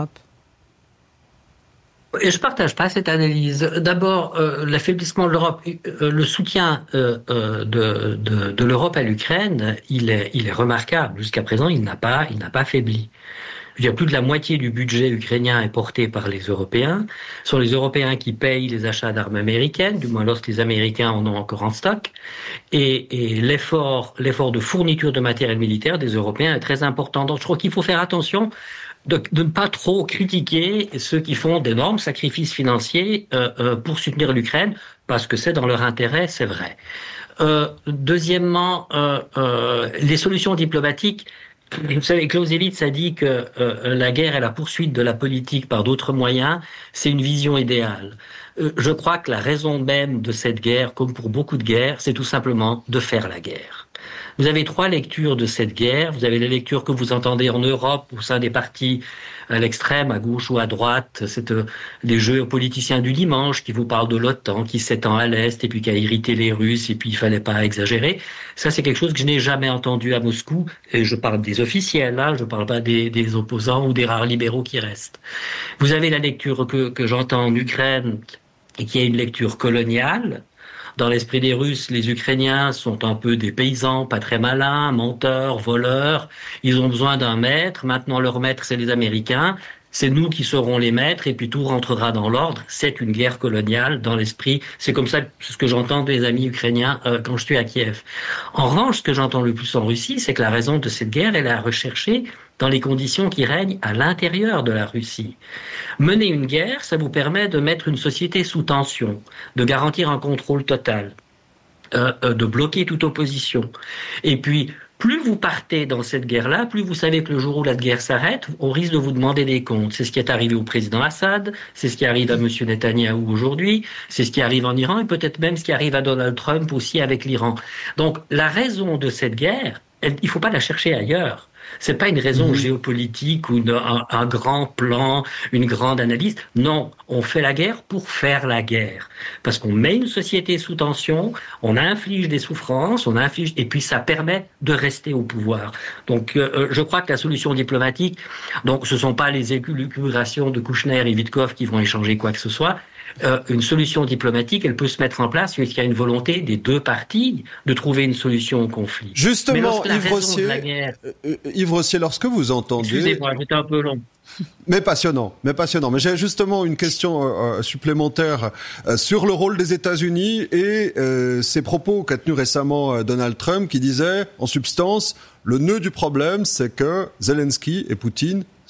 Et je partage pas cette analyse. D'abord, euh, l'affaiblissement de l'Europe, euh, le soutien euh, euh, de, de, de l'Europe à l'Ukraine, il est, il est remarquable. Jusqu'à présent, il n'a pas, il n'a pas faibli. Je veux dire, plus de la moitié du budget ukrainien est porté par les Européens. Ce sont les Européens qui payent les achats d'armes américaines, du moins lorsque les Américains en ont encore en stock. Et, et l'effort, l'effort de fourniture de matériel militaire des Européens est très important. Donc, je crois qu'il faut faire attention de, de ne pas trop critiquer ceux qui font d'énormes sacrifices financiers euh, euh, pour soutenir l'Ukraine, parce que c'est dans leur intérêt, c'est vrai. Euh, deuxièmement, euh, euh, les solutions diplomatiques. Vous savez, Clausewitz a dit que euh, la guerre est la poursuite de la politique par d'autres moyens. C'est une vision idéale. Euh, je crois que la raison même de cette guerre, comme pour beaucoup de guerres, c'est tout simplement de faire la guerre. Vous avez trois lectures de cette guerre. Vous avez la lecture que vous entendez en Europe, au sein des partis à l'extrême, à gauche ou à droite. C'est euh, les jeux politiciens du dimanche qui vous parlent de l'OTAN, qui s'étend à l'Est et puis qui a irrité les Russes et puis il fallait pas exagérer. Ça, c'est quelque chose que je n'ai jamais entendu à Moscou. Et je parle des officiels, là. Je parle pas des, des opposants ou des rares libéraux qui restent. Vous avez la lecture que, que j'entends en Ukraine et qui est une lecture coloniale. Dans l'esprit des Russes, les Ukrainiens sont un peu des paysans, pas très malins, menteurs, voleurs. Ils ont besoin d'un maître. Maintenant, leur maître, c'est les Américains. C'est nous qui serons les maîtres et puis tout rentrera dans l'ordre. C'est une guerre coloniale dans l'esprit. C'est comme ça, c'est ce que j'entends des amis ukrainiens euh, quand je suis à Kiev. En revanche, ce que j'entends le plus en Russie, c'est que la raison de cette guerre, elle est à rechercher dans les conditions qui règnent à l'intérieur de la Russie. Mener une guerre, ça vous permet de mettre une société sous tension, de garantir un contrôle total, euh, euh, de bloquer toute opposition. Et puis, plus vous partez dans cette guerre-là, plus vous savez que le jour où la guerre s'arrête, on risque de vous demander des comptes. C'est ce qui est arrivé au président Assad, c'est ce qui arrive à M. Netanyahou aujourd'hui, c'est ce qui arrive en Iran et peut-être même ce qui arrive à Donald Trump aussi avec l'Iran. Donc, la raison de cette guerre, elle, il ne faut pas la chercher ailleurs. C'est pas une raison mmh. géopolitique ou une, un, un grand plan, une grande analyse. Non, on fait la guerre pour faire la guerre. Parce qu'on met une société sous tension, on inflige des souffrances, on inflige, et puis ça permet de rester au pouvoir. Donc, euh, je crois que la solution diplomatique, donc ce sont pas les élucubrations de Kouchner et Witkoff qui vont échanger quoi que ce soit. Euh, une solution diplomatique, elle peut se mettre en place puisqu'il y a une volonté des deux parties de trouver une solution au conflit. Justement, Yves Rossier, guerre... euh, Yves Rossier, lorsque vous entendez... Excusez-moi, j'étais un peu long. Mais passionnant, mais passionnant. Mais j'ai justement une question euh, supplémentaire euh, sur le rôle des États-Unis et euh, ces propos qu'a tenu récemment euh, Donald Trump qui disait, en substance, le nœud du problème, c'est que Zelensky et Poutine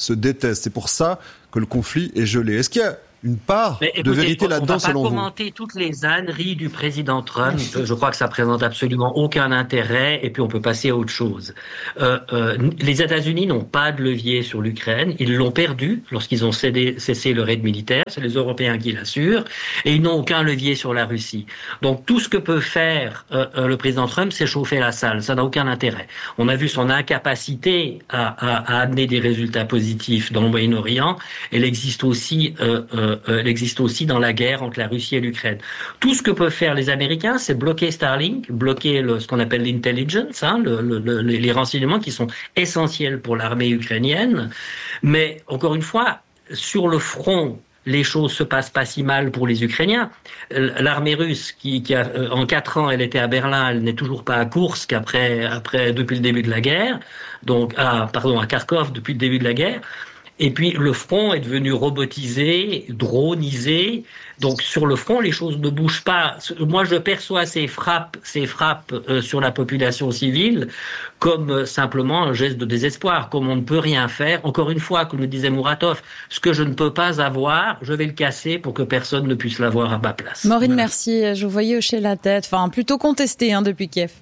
se détestent. C'est pour ça que le conflit est gelé. Est-ce qu'il y a une part Mais écoutez, de vérité là-dedans, selon vous? On va pas commenter toutes les âneries du président Trump. Je crois que ça présente absolument aucun intérêt, et puis on peut passer à autre chose. Euh, euh, les États-Unis n'ont pas de levier sur l'Ukraine. Ils l'ont perdu lorsqu'ils ont cédé, cessé leur aide militaire. C'est les Européens qui l'assurent. Et ils n'ont aucun levier sur la Russie. Donc tout ce que peut faire euh, euh, le président Trump, c'est chauffer la salle. Ça n'a aucun intérêt. On a vu son incapacité à, à, à amener des résultats positifs dans le Moyen-Orient. Elle existe aussi euh, euh, elle existe aussi dans la guerre entre la Russie et l'Ukraine. Tout ce que peuvent faire les Américains, c'est bloquer Starlink, bloquer le, ce qu'on appelle l'intelligence, hein, le, le, le, les renseignements qui sont essentiels pour l'armée ukrainienne. Mais encore une fois, sur le front, les choses se passent pas si mal pour les Ukrainiens. L'armée russe, qui, qui a, en quatre ans, elle était à Berlin, elle n'est toujours pas à Koursk après, après, depuis le début de la guerre. Donc, à, pardon, à Kharkov depuis le début de la guerre. Et puis le front est devenu robotisé, dronisé. Donc sur le front, les choses ne bougent pas. Moi, je perçois ces frappes, ces frappes euh, sur la population civile comme euh, simplement un geste de désespoir, comme on ne peut rien faire. Encore une fois, comme le disait Muratov, ce que je ne peux pas avoir, je vais le casser pour que personne ne puisse l'avoir à ma place. Maureen, merci. Je vous voyais hocher la tête. Enfin, plutôt contesté hein, depuis Kiev.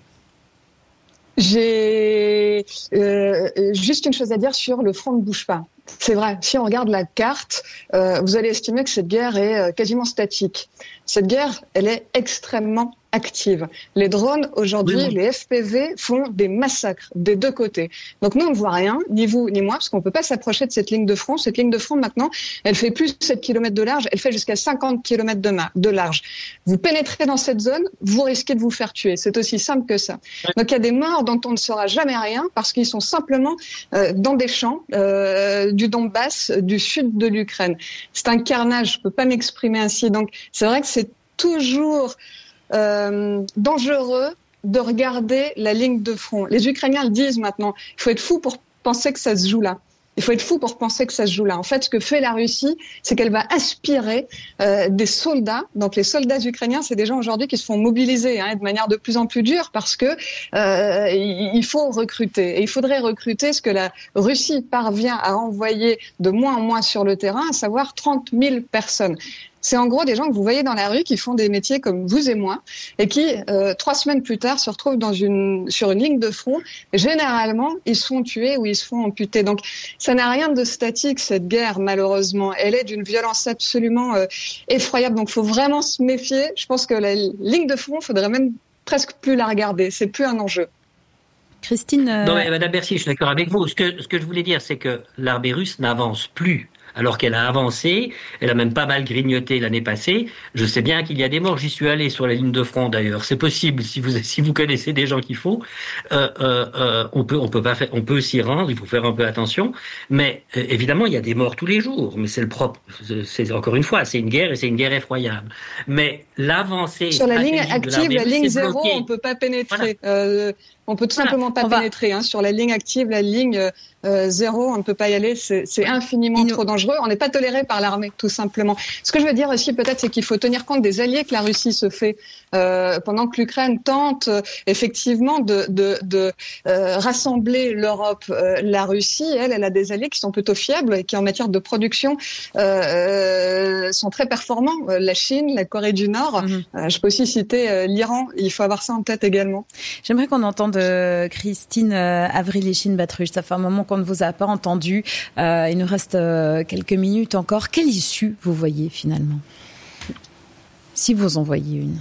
J'ai euh, juste une chose à dire sur le front ne bouge pas. C'est vrai, si on regarde la carte, euh, vous allez estimer que cette guerre est euh, quasiment statique. Cette guerre, elle est extrêmement active. Les drones, aujourd'hui, oui. les F P V font des massacres des deux côtés. Donc nous, on ne voit rien, ni vous, ni moi, parce qu'on ne peut pas s'approcher de cette ligne de front. Cette ligne de front, maintenant, elle fait plus de sept kilomètres de large, elle fait jusqu'à cinquante kilomètres de, ma- de large. Vous pénétrez dans cette zone, vous risquez de vous faire tuer. C'est aussi simple que ça. Donc il y a des morts dont on ne saura jamais rien, parce qu'ils sont simplement euh, dans des champs euh, du Donbass, du sud de l'Ukraine. C'est un carnage, je ne peux pas m'exprimer ainsi. Donc c'est vrai que c'est toujours euh, dangereux de regarder la ligne de front. Les Ukrainiens le disent maintenant, il faut être fou pour penser que ça se joue là. Il faut être fou pour penser que ça se joue là. En fait, ce que fait la Russie, c'est qu'elle va aspirer euh, des soldats. Donc les soldats ukrainiens, c'est des gens aujourd'hui qui se font mobiliser hein, de manière de plus en plus dure parce que euh, il faut recruter. Et il faudrait recruter ce que la Russie parvient à envoyer de moins en moins sur le terrain, à savoir trente mille personnes. C'est en gros des gens que vous voyez dans la rue qui font des métiers comme vous et moi et qui, euh, trois semaines plus tard, se retrouvent dans une, sur une ligne de front. Généralement, ils se font tuer ou ils se font amputer. Donc, ça n'a rien de statique, cette guerre, malheureusement. Elle est d'une violence absolument euh, effroyable. Donc, il faut vraiment se méfier. Je pense que la ligne de front, il faudrait même presque plus la regarder. C'est plus un enjeu. Christine... Euh... Non, mais Madame Bercy, je suis d'accord avec vous. Ce que, ce que je voulais dire, c'est que l'armée russe n'avance plus. Alors qu'elle a avancé, elle a même pas mal grignoté l'année passée. Je sais bien qu'il y a des morts. J'y suis allé sur la ligne de front d'ailleurs. C'est possible si vous si vous connaissez des gens qu'il faut. Euh, euh, euh, on peut on peut pas faire, on peut s'y rendre. Il faut faire un peu attention. Mais euh, évidemment, il y a des morts tous les jours. Mais c'est le propre. C'est encore une fois, c'est une guerre et c'est une guerre effroyable. Mais l'avancée sur la ligne active, la ligne zéro, on peut pas pénétrer. Voilà. Euh, On peut tout voilà, simplement pas pénétrer hein. Sur la ligne active, la ligne euh, zéro, on ne peut pas y aller. C'est, c'est infiniment trop dangereux. On n'est pas toléré par l'armée, tout simplement. Ce que je veux dire aussi, peut-être, c'est qu'il faut tenir compte des alliés que la Russie se fait euh, pendant que l'Ukraine tente euh, effectivement de, de, de euh, rassembler l'Europe. Euh, la Russie, elle, elle a des alliés qui sont plutôt fiables et qui, en matière de production, euh, sont très performants. La Chine, la Corée du Nord. Mm-hmm. Euh, je peux aussi citer euh, l'Iran. Il faut avoir ça en tête également. J'aimerais qu'on entende euh, Christine euh, Avrilichine-Batruch. Ça fait un moment qu'on ne vous a pas entendu. Euh, il nous reste euh, quelques minutes encore. Quelle issue vous voyez finalement, si vous en voyez une?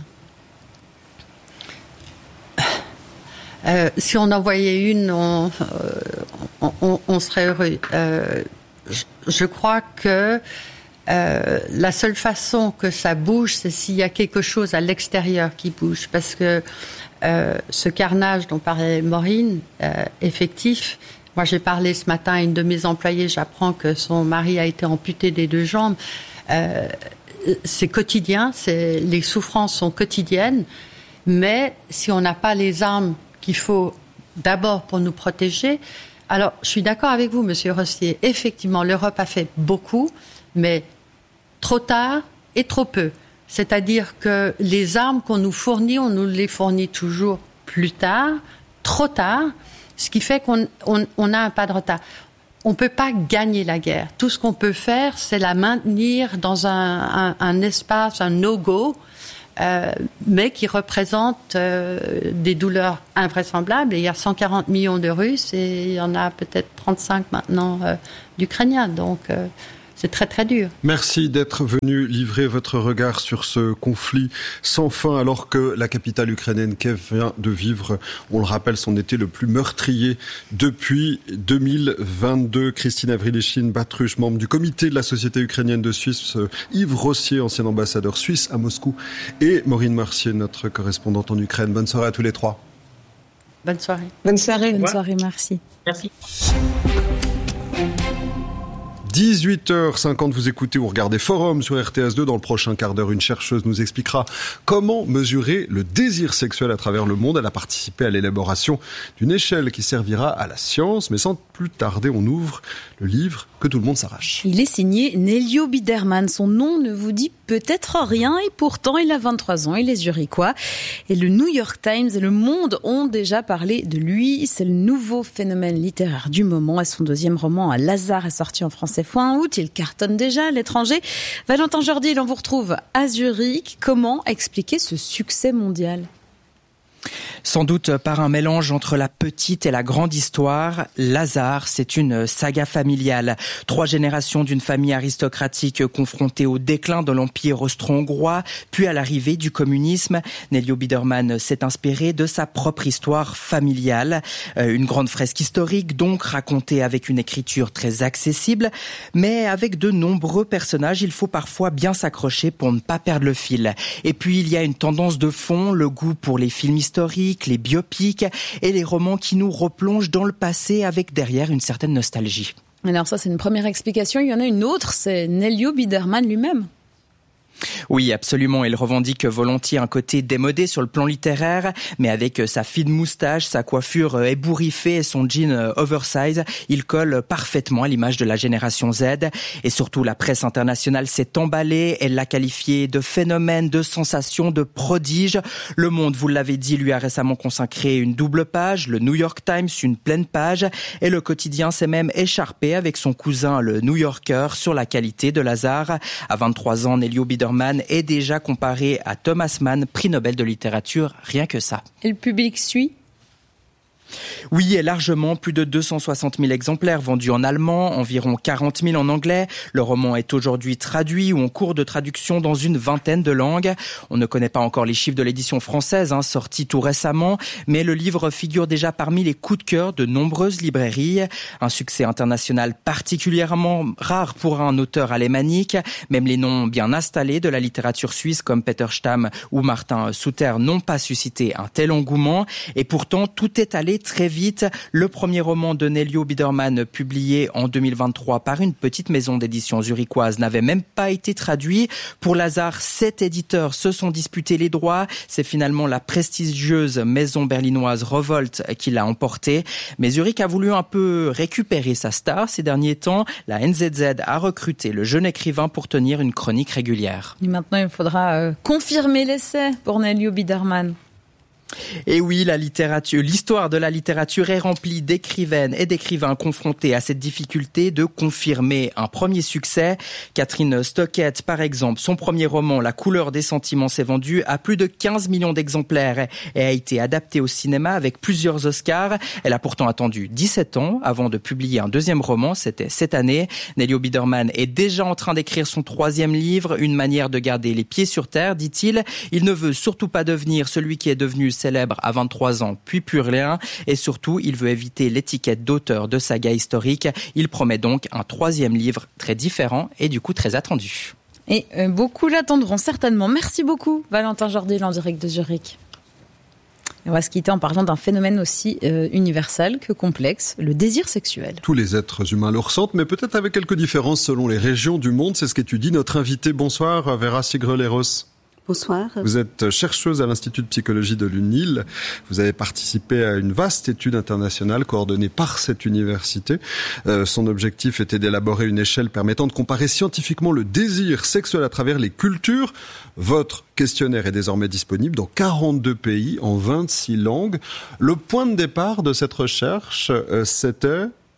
Euh, si on en voyait une, on, euh, on, on serait heureux. Euh, je, je crois que euh, la seule façon que ça bouge, c'est s'il y a quelque chose à l'extérieur qui bouge. Parce que euh, ce carnage dont parlait Maureen, euh, effectif, moi j'ai parlé ce matin à une de mes employées, j'apprends que son mari a été amputé des deux jambes. Euh, c'est quotidien, c'est, les souffrances sont quotidiennes, mais si on n'a pas les armes qu'il faut d'abord pour nous protéger. Alors, je suis d'accord avec vous, Monsieur Rossier. Effectivement, l'Europe a fait beaucoup, mais trop tard et trop peu. C'est-à-dire que les armes qu'on nous fournit, on nous les fournit toujours plus tard, trop tard, ce qui fait qu'on on, on a un pas de retard. on peut pas gagner la guerre. Tout ce qu'on peut faire, c'est la maintenir dans un, un, un espace, un no-go, euh, mais qui représente euh, des douleurs invraisemblables. Et il y a cent quarante millions de Russes et il y en a peut-être trente-cinq maintenant euh, d'Ukrainiens. Donc, euh, c'est très très dur. Merci d'être venu livrer votre regard sur ce conflit sans fin alors que la capitale ukrainienne Kiev vient de vivre, on le rappelle, son été le plus meurtrier depuis deux mille vingt-deux. Christine Avriléchine-Batruch, membre du comité de la Société ukrainienne de Suisse, Yves Rossier, ancien ambassadeur suisse à Moscou, et Maureen Mercier, notre correspondante en Ukraine. Bonne soirée à tous les trois. Bonne soirée. Bonne soirée. Bonne soirée, merci. Merci. dix-huit heures cinquante, vous écoutez ou regardez Forum sur R T S deux. Dans le prochain quart d'heure, une chercheuse nous expliquera comment mesurer le désir sexuel à travers le monde. Elle a participé à l'élaboration d'une échelle qui servira à la science. Mais sans plus tarder, on ouvre le livre que tout le monde s'arrache. Il est signé Nelio Biderman. Son nom ne vous dit peut-être rien et pourtant il a vingt-trois ans, il est zurichois. Et le New York Times et le Monde ont déjà parlé de lui. C'est le nouveau phénomène littéraire du moment et son deuxième roman, Lazare, est sorti en français fin août. Il cartonne déjà à l'étranger. Valentin Jourdil, on vous retrouve à Zurich. Comment expliquer ce succès mondial ? Sans doute par un mélange entre la petite et la grande histoire. Lazare, c'est une saga familiale. Trois générations d'une famille aristocratique confrontée au déclin de l'Empire austro-hongrois, puis à l'arrivée du communisme. Nelio Biderman s'est inspiré de sa propre histoire familiale. Une grande fresque historique, donc, racontée avec une écriture très accessible, mais avec de nombreux personnages, il faut parfois bien s'accrocher pour ne pas perdre le fil. Et puis, il y a une tendance de fond, le goût pour les films historiques, les biopics et les romans qui nous replongent dans le passé avec derrière une certaine nostalgie. Alors ça, c'est une première explication. Il y en a une autre, c'est Nelio Biderman lui-même. Oui, absolument. Il revendique volontiers un côté démodé sur le plan littéraire, mais avec sa fine moustache, sa coiffure ébouriffée et son jean oversize, il colle parfaitement à l'image de la génération Z. Et surtout, la presse internationale s'est emballée. Elle l'a qualifié de phénomène, de sensation, de prodige. Le Monde, vous l'avez dit, lui a récemment consacré une double page. Le New York Times, une pleine page. Et le quotidien s'est même écharpé avec son cousin, le New Yorker, sur la qualité de Lazare. À vingt-trois ans, Nelio Biderman est déjà comparé à Thomas Mann, prix Nobel de littérature, rien que ça. Et le public suit ? Oui, et largement, plus de deux cent soixante mille exemplaires vendus en allemand, environ quarante mille en anglais. Le roman est aujourd'hui traduit ou en cours de traduction dans une vingtaine de langues. On ne connaît pas encore les chiffres de l'édition française, hein, sortie tout récemment, mais le livre figure déjà parmi les coups de cœur de nombreuses librairies. Un succès international particulièrement rare pour un auteur alémanique. Même les noms bien installés de la littérature suisse comme Peter Stamm ou Martin Suter n'ont pas suscité un tel engouement. Et pourtant, tout est allé très vite. Le premier roman de Nelio Biderman, publié en deux mille vingt-trois par une petite maison d'édition zurichoise, n'avait même pas été traduit. Pour Lazare, sept éditeurs se sont disputés les droits. C'est finalement la prestigieuse maison berlinoise Revolt qui l'a emporté. Mais Zurich a voulu un peu récupérer sa star ces derniers temps. La N Z Z a recruté le jeune écrivain pour tenir une chronique régulière. Et maintenant, il faudra euh, confirmer l'essai pour Nelio Biderman. Et oui, la littérature, l'histoire de la littérature est remplie d'écrivaines et d'écrivains confrontés à cette difficulté de confirmer un premier succès. Catherine Stockett, par exemple, son premier roman, La couleur des sentiments, s'est vendu à plus de quinze millions d'exemplaires et a été adapté au cinéma avec plusieurs Oscars. Elle a pourtant attendu dix-sept ans avant de publier un deuxième roman, c'était cette année. Nelio Biderman est déjà en train d'écrire son troisième livre, une manière de garder les pieds sur terre, dit-il. Il ne veut surtout pas devenir celui qui est devenu célèbre à vingt-trois ans, puis plus rien. Et surtout, il veut éviter l'étiquette d'auteur de saga historique. Il promet donc un troisième livre très différent et du coup très attendu. Et euh, beaucoup l'attendront certainement. Merci beaucoup, Valentin Jourdil, en direct de Zurich. On va se quitter en parlant d'un phénomène aussi euh, universel que complexe, le désir sexuel. Tous les êtres humains le ressentent, mais peut-être avec quelques différences selon les régions du monde. C'est ce qu'étudie notre invité. Bonsoir, Vera Sigre-Leros. Bonsoir. Vous êtes chercheuse à l'Institut de psychologie de l'U N I L. Vous avez participé à une vaste étude internationale coordonnée par cette université. Euh, son objectif était d'élaborer une échelle permettant de comparer scientifiquement le désir sexuel à travers les cultures. Votre questionnaire est désormais disponible dans quarante-deux pays, en vingt-six langues. Le point de départ de cette recherche, euh, c'était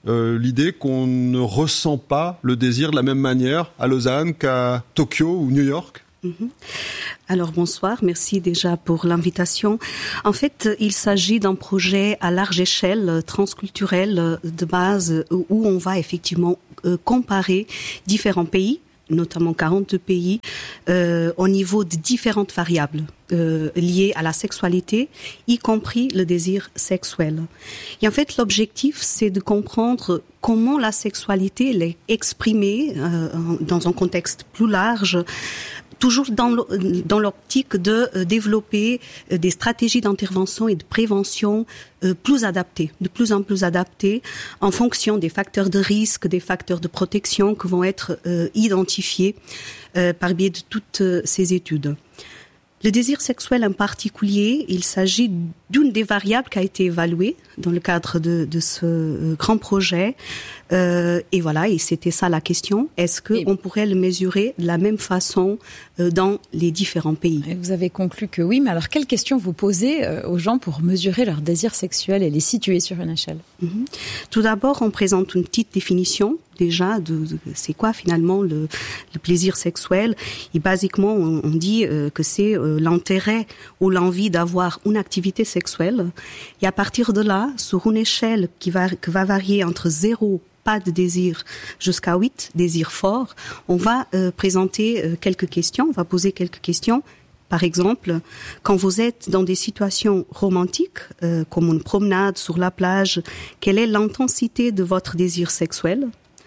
euh, l'idée qu'on ne ressent pas le désir de la même manière à Lausanne qu'à Tokyo ou New York ? Mm-hmm. Alors bonsoir, merci déjà pour l'invitation. En fait, il s'agit d'un projet à large échelle, transculturel de base, où on va effectivement euh, comparer différents pays, notamment quarante pays, euh, au niveau de différentes variables euh, liées à la sexualité, y compris le désir sexuel. Et en fait, l'objectif, c'est de comprendre comment la sexualité est exprimée euh, dans un contexte plus large, toujours dans l'optique de développer des stratégies d'intervention et de prévention plus adaptées, de plus en plus adaptées en fonction des facteurs de risque, des facteurs de protection qui vont être identifiés par biais de toutes ces études. Le désir sexuel en particulier, il s'agit d'une des variables qui a été évaluée dans le cadre de, de ce grand projet. Euh, et voilà, et c'était ça la question. Est-ce que on pourrait le mesurer de la même façon euh, dans les différents pays ? Et vous avez conclu que oui, mais alors quelles questions vous posez euh, aux gens pour mesurer leur désir sexuel et les situer sur une échelle ? Mm-hmm. Tout d'abord, on présente une petite définition déjà de, de c'est quoi finalement le, le plaisir sexuel. Et basiquement, on, on dit euh, que c'est euh, l'intérêt ou l'envie d'avoir une activité sexuelle. Et à partir de là, sur une échelle qui va, qui va varier entre zéro, pas de désir, jusqu'à huit, désir fort, on va euh, présenter euh, quelques questions, on va poser quelques questions. Par exemple, quand vous êtes dans des situations romantiques, euh, comme une promenade sur la plage, quelle est l'intensité de votre désir sexuel ?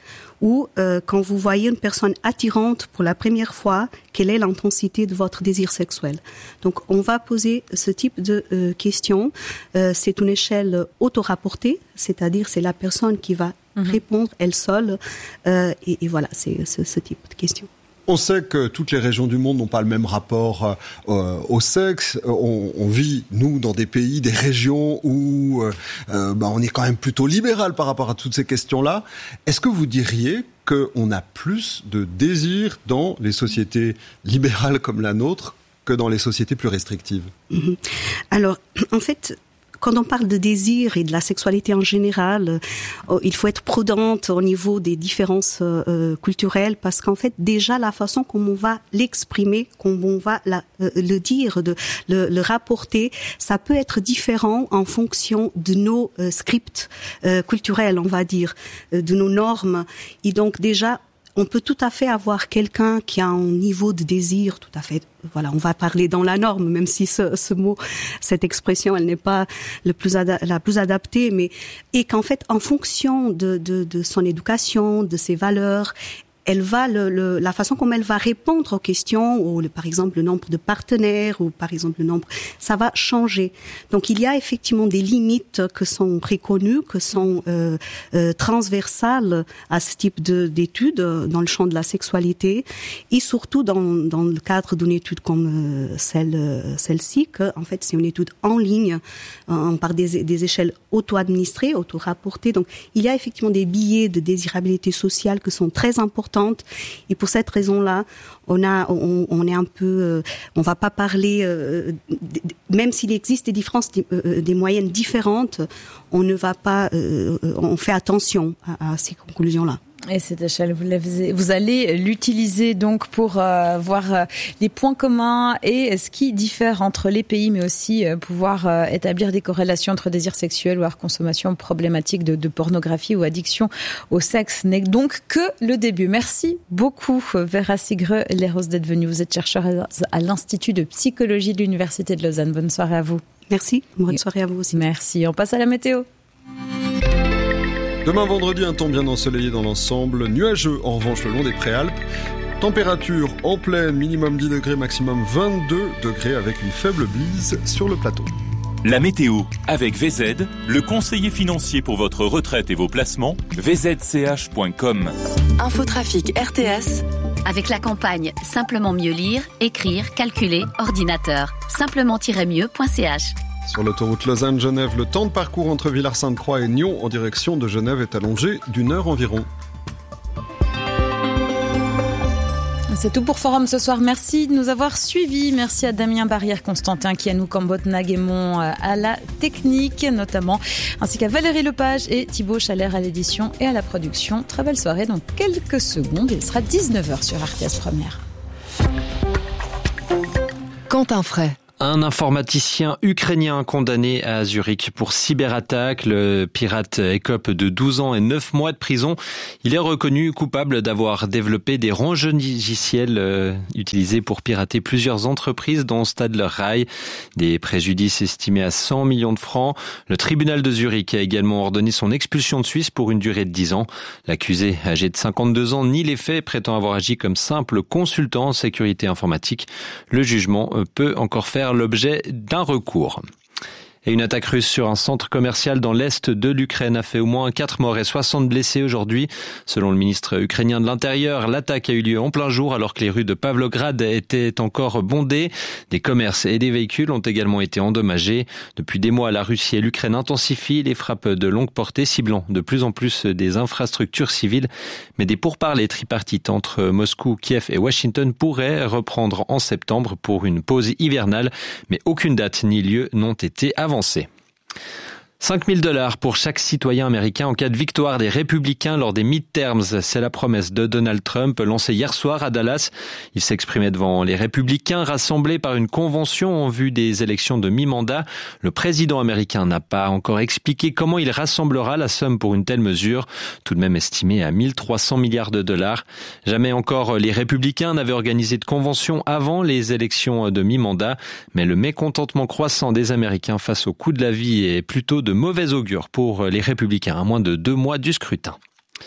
Ou euh, quand vous voyez une personne attirante pour la première fois, quelle est l'intensité de votre désir sexuel ? Donc, on va poser ce type de euh, questions. Euh, c'est une échelle auto-rapportée, c'est-à-dire c'est la personne qui va mmh. répondre elle seule. Euh, et, et voilà, c'est ce, ce type de questions. On sait que toutes les régions du monde n'ont pas le même rapport euh, au sexe. On, on vit, nous, dans des pays, des régions où euh, bah, on est quand même plutôt libéral par rapport à toutes ces questions-là. Est-ce que vous diriez qu'on a plus de désir dans les sociétés libérales comme la nôtre que dans les sociétés plus restrictives ? Mmh. Alors, en fait... Quand on parle de désir et de la sexualité en général, euh, il faut être prudente au niveau des différences euh, culturelles parce qu'en fait, déjà, la façon comme on va l'exprimer, comme on va la, euh, le dire, de, le, le rapporter, ça peut être différent en fonction de nos euh, scripts euh, culturels, on va dire, euh, de nos normes. Et donc, déjà, on peut tout à fait avoir quelqu'un qui a un niveau de désir tout à fait, voilà, on va parler dans la norme, même si ce, ce mot, cette expression, elle n'est pas le plus ada- la plus adaptée, mais, et qu'en fait, en fonction de, de, de son éducation, de ses valeurs, elle va le, le, la façon comme elle va répondre aux questions, ou le, par exemple le nombre de partenaires, ou par exemple le nombre, ça va changer. Donc il y a effectivement des limites que sont reconnues, que sont euh, euh, transversales à ce type de, d'études dans le champ de la sexualité, et surtout dans, dans le cadre d'une étude comme euh, celle, euh, celle-ci, que en fait c'est une étude en ligne, euh, par des, des échelles auto-administrées, auto-rapportées. Donc il y a effectivement des billets de désirabilité sociale qui sont très importants. Et pour cette raison-là, on a, on, on est un peu, euh, on va pas parler, euh, d- même s'il existe des différences, des, euh, des moyennes différentes, on ne va pas, euh, on fait attention à, à ces conclusions-là. Et cette échelle, vous, vous allez l'utiliser donc pour euh, voir euh, les points communs et ce qui diffère entre les pays, mais aussi euh, pouvoir euh, établir des corrélations entre désir sexuel ou consommation problématique de, de pornographie ou addiction au sexe. N'est donc que le début. Merci beaucoup, Vera Sigre-Leros, d'être venue. Vous êtes chercheur à l'Institut de psychologie de l'Université de Lausanne. Bonne soirée à vous. Merci. Bonne soirée à vous aussi. Merci. On passe à la météo. Demain vendredi, un temps bien ensoleillé dans l'ensemble, nuageux en revanche le long des Préalpes. Température en pleine, minimum dix degrés, maximum vingt-deux degrés avec une faible brise sur le plateau. La météo avec V Z, le conseiller financier pour votre retraite et vos placements, v z c h point com. Infotrafic R T S. Avec la campagne Simplement mieux lire, écrire, calculer, ordinateur. simplement-mieux point c h. Sur l'autoroute Lausanne-Genève, le temps de parcours entre Villars-Sainte-Croix et Nyon en direction de Genève est allongé d'une heure environ. C'est tout pour Forum ce soir. Merci de nous avoir suivis. Merci à Damien Barrière-Constantin, Kianou Cambot-Naguémon à la technique notamment, ainsi qu'à Valérie Lepage et Thibaut Chalère à l'édition et à la production. Très belle soirée. Dans quelques secondes, il sera dix-neuf heures sur R T S Première. Quentin Fray. Un informaticien ukrainien condamné à Zurich pour cyberattaque. Le pirate écope de douze ans et neuf mois de prison. Il est reconnu coupable d'avoir développé des ronds logiciels euh, utilisés pour pirater plusieurs entreprises, dont Stadler Rail. Des préjudices estimés à cent millions de francs. Le tribunal de Zurich a également ordonné son expulsion de Suisse pour une durée de dix ans. L'accusé, âgé de cinquante-deux ans, nie les faits, prétend avoir agi comme simple consultant en sécurité informatique. Le jugement peut encore faire l'objet d'un recours. Et une attaque russe sur un centre commercial dans l'est de l'Ukraine a fait au moins quatre morts et soixante blessés aujourd'hui. Selon le ministre ukrainien de l'Intérieur, l'attaque a eu lieu en plein jour alors que les rues de Pavlograd étaient encore bondées. Des commerces et des véhicules ont également été endommagés. Depuis des mois, la Russie et l'Ukraine intensifient les frappes de longue portée, ciblant de plus en plus des infrastructures civiles. Mais des pourparlers tripartites entre Moscou, Kiev et Washington pourraient reprendre en septembre pour une pause hivernale. Mais aucune date ni lieu n'ont été avancés. cinq mille dollars pour chaque citoyen américain en cas de victoire des républicains lors des midterms. C'est la promesse de Donald Trump lancée hier soir à Dallas. Il s'exprimait devant les républicains rassemblés par une convention en vue des élections de mi-mandat. Le président américain n'a pas encore expliqué comment il rassemblera la somme pour une telle mesure, tout de même estimée à mille trois cents milliards de dollars. Jamais encore les républicains n'avaient organisé de convention avant les élections de mi-mandat, mais le mécontentement croissant des Américains face au coût de la vie est plutôt de mauvais augure pour les républicains à moins de deux mois du scrutin.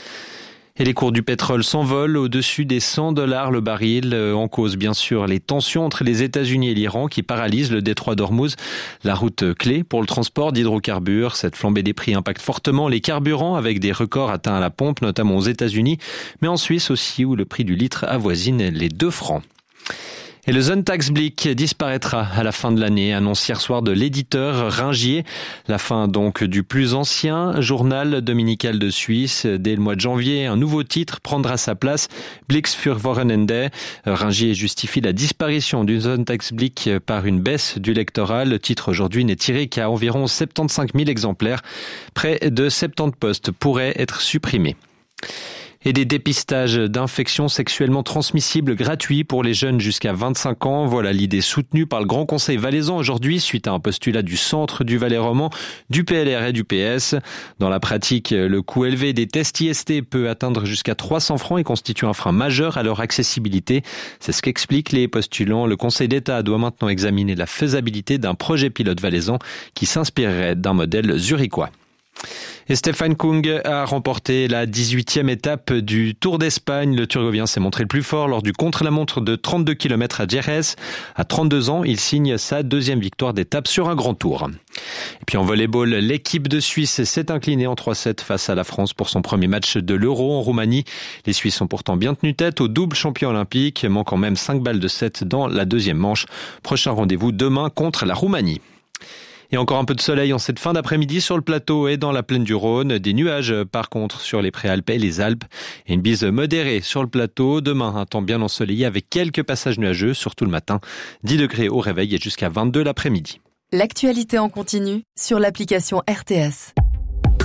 Et les cours du pétrole s'envolent au-dessus des cent dollars le baril. En cause, bien sûr, les tensions entre les États-Unis et l'Iran qui paralysent le détroit d'Ormuz, la route clé pour le transport d'hydrocarbures. Cette flambée des prix impacte fortement les carburants avec des records atteints à la pompe, notamment aux États-Unis, mais en Suisse aussi où le prix du litre avoisine les deux francs. Et le Sonntagsblick disparaîtra à la fin de l'année, annonce hier soir de l'éditeur Ringier. La fin donc du plus ancien journal dominical de Suisse. Dès le mois de janvier, un nouveau titre prendra sa place, Blicks für Wochenende. Ringier justifie la disparition du Sonntagsblick par une baisse du lectorat. Le titre aujourd'hui n'est tiré qu'à environ soixante-quinze mille exemplaires. Près de soixante-dix postes pourraient être supprimés. Et des dépistages d'infections sexuellement transmissibles gratuits pour les jeunes jusqu'à vingt-cinq ans. Voilà l'idée soutenue par le Grand Conseil valaisan aujourd'hui suite à un postulat du Centre du Valais roman, du P L R et du P S. Dans la pratique, le coût élevé des tests I S T peut atteindre jusqu'à trois cents francs et constitue un frein majeur à leur accessibilité. C'est ce qu'expliquent les postulants. Le Conseil d'État doit maintenant examiner la faisabilité d'un projet pilote valaisan qui s'inspirerait d'un modèle zurichois. Et Stefan Kung a remporté la dix-huitième étape du Tour d'Espagne. Le Turgovien s'est montré le plus fort lors du contre-la-montre de trente-deux kilomètres à Jerez. À trente-deux ans, il signe sa deuxième victoire d'étape sur un grand tour. Et puis en volleyball, l'équipe de Suisse s'est inclinée en trois sept face à la France pour son premier match de l'Euro en Roumanie. Les Suisses ont pourtant bien tenu tête au double champion olympique, manquant même cinq balles de sept dans la deuxième manche. Prochain rendez-vous demain contre la Roumanie. Et encore un peu de soleil en cette fin d'après-midi sur le plateau et dans la plaine du Rhône. Des nuages par contre sur les Préalpes et les Alpes. Et une bise modérée sur le plateau. Demain, un temps bien ensoleillé avec quelques passages nuageux, surtout le matin. dix degrés au réveil et jusqu'à vingt-deux l'après-midi. L'actualité en continu sur l'application R T S.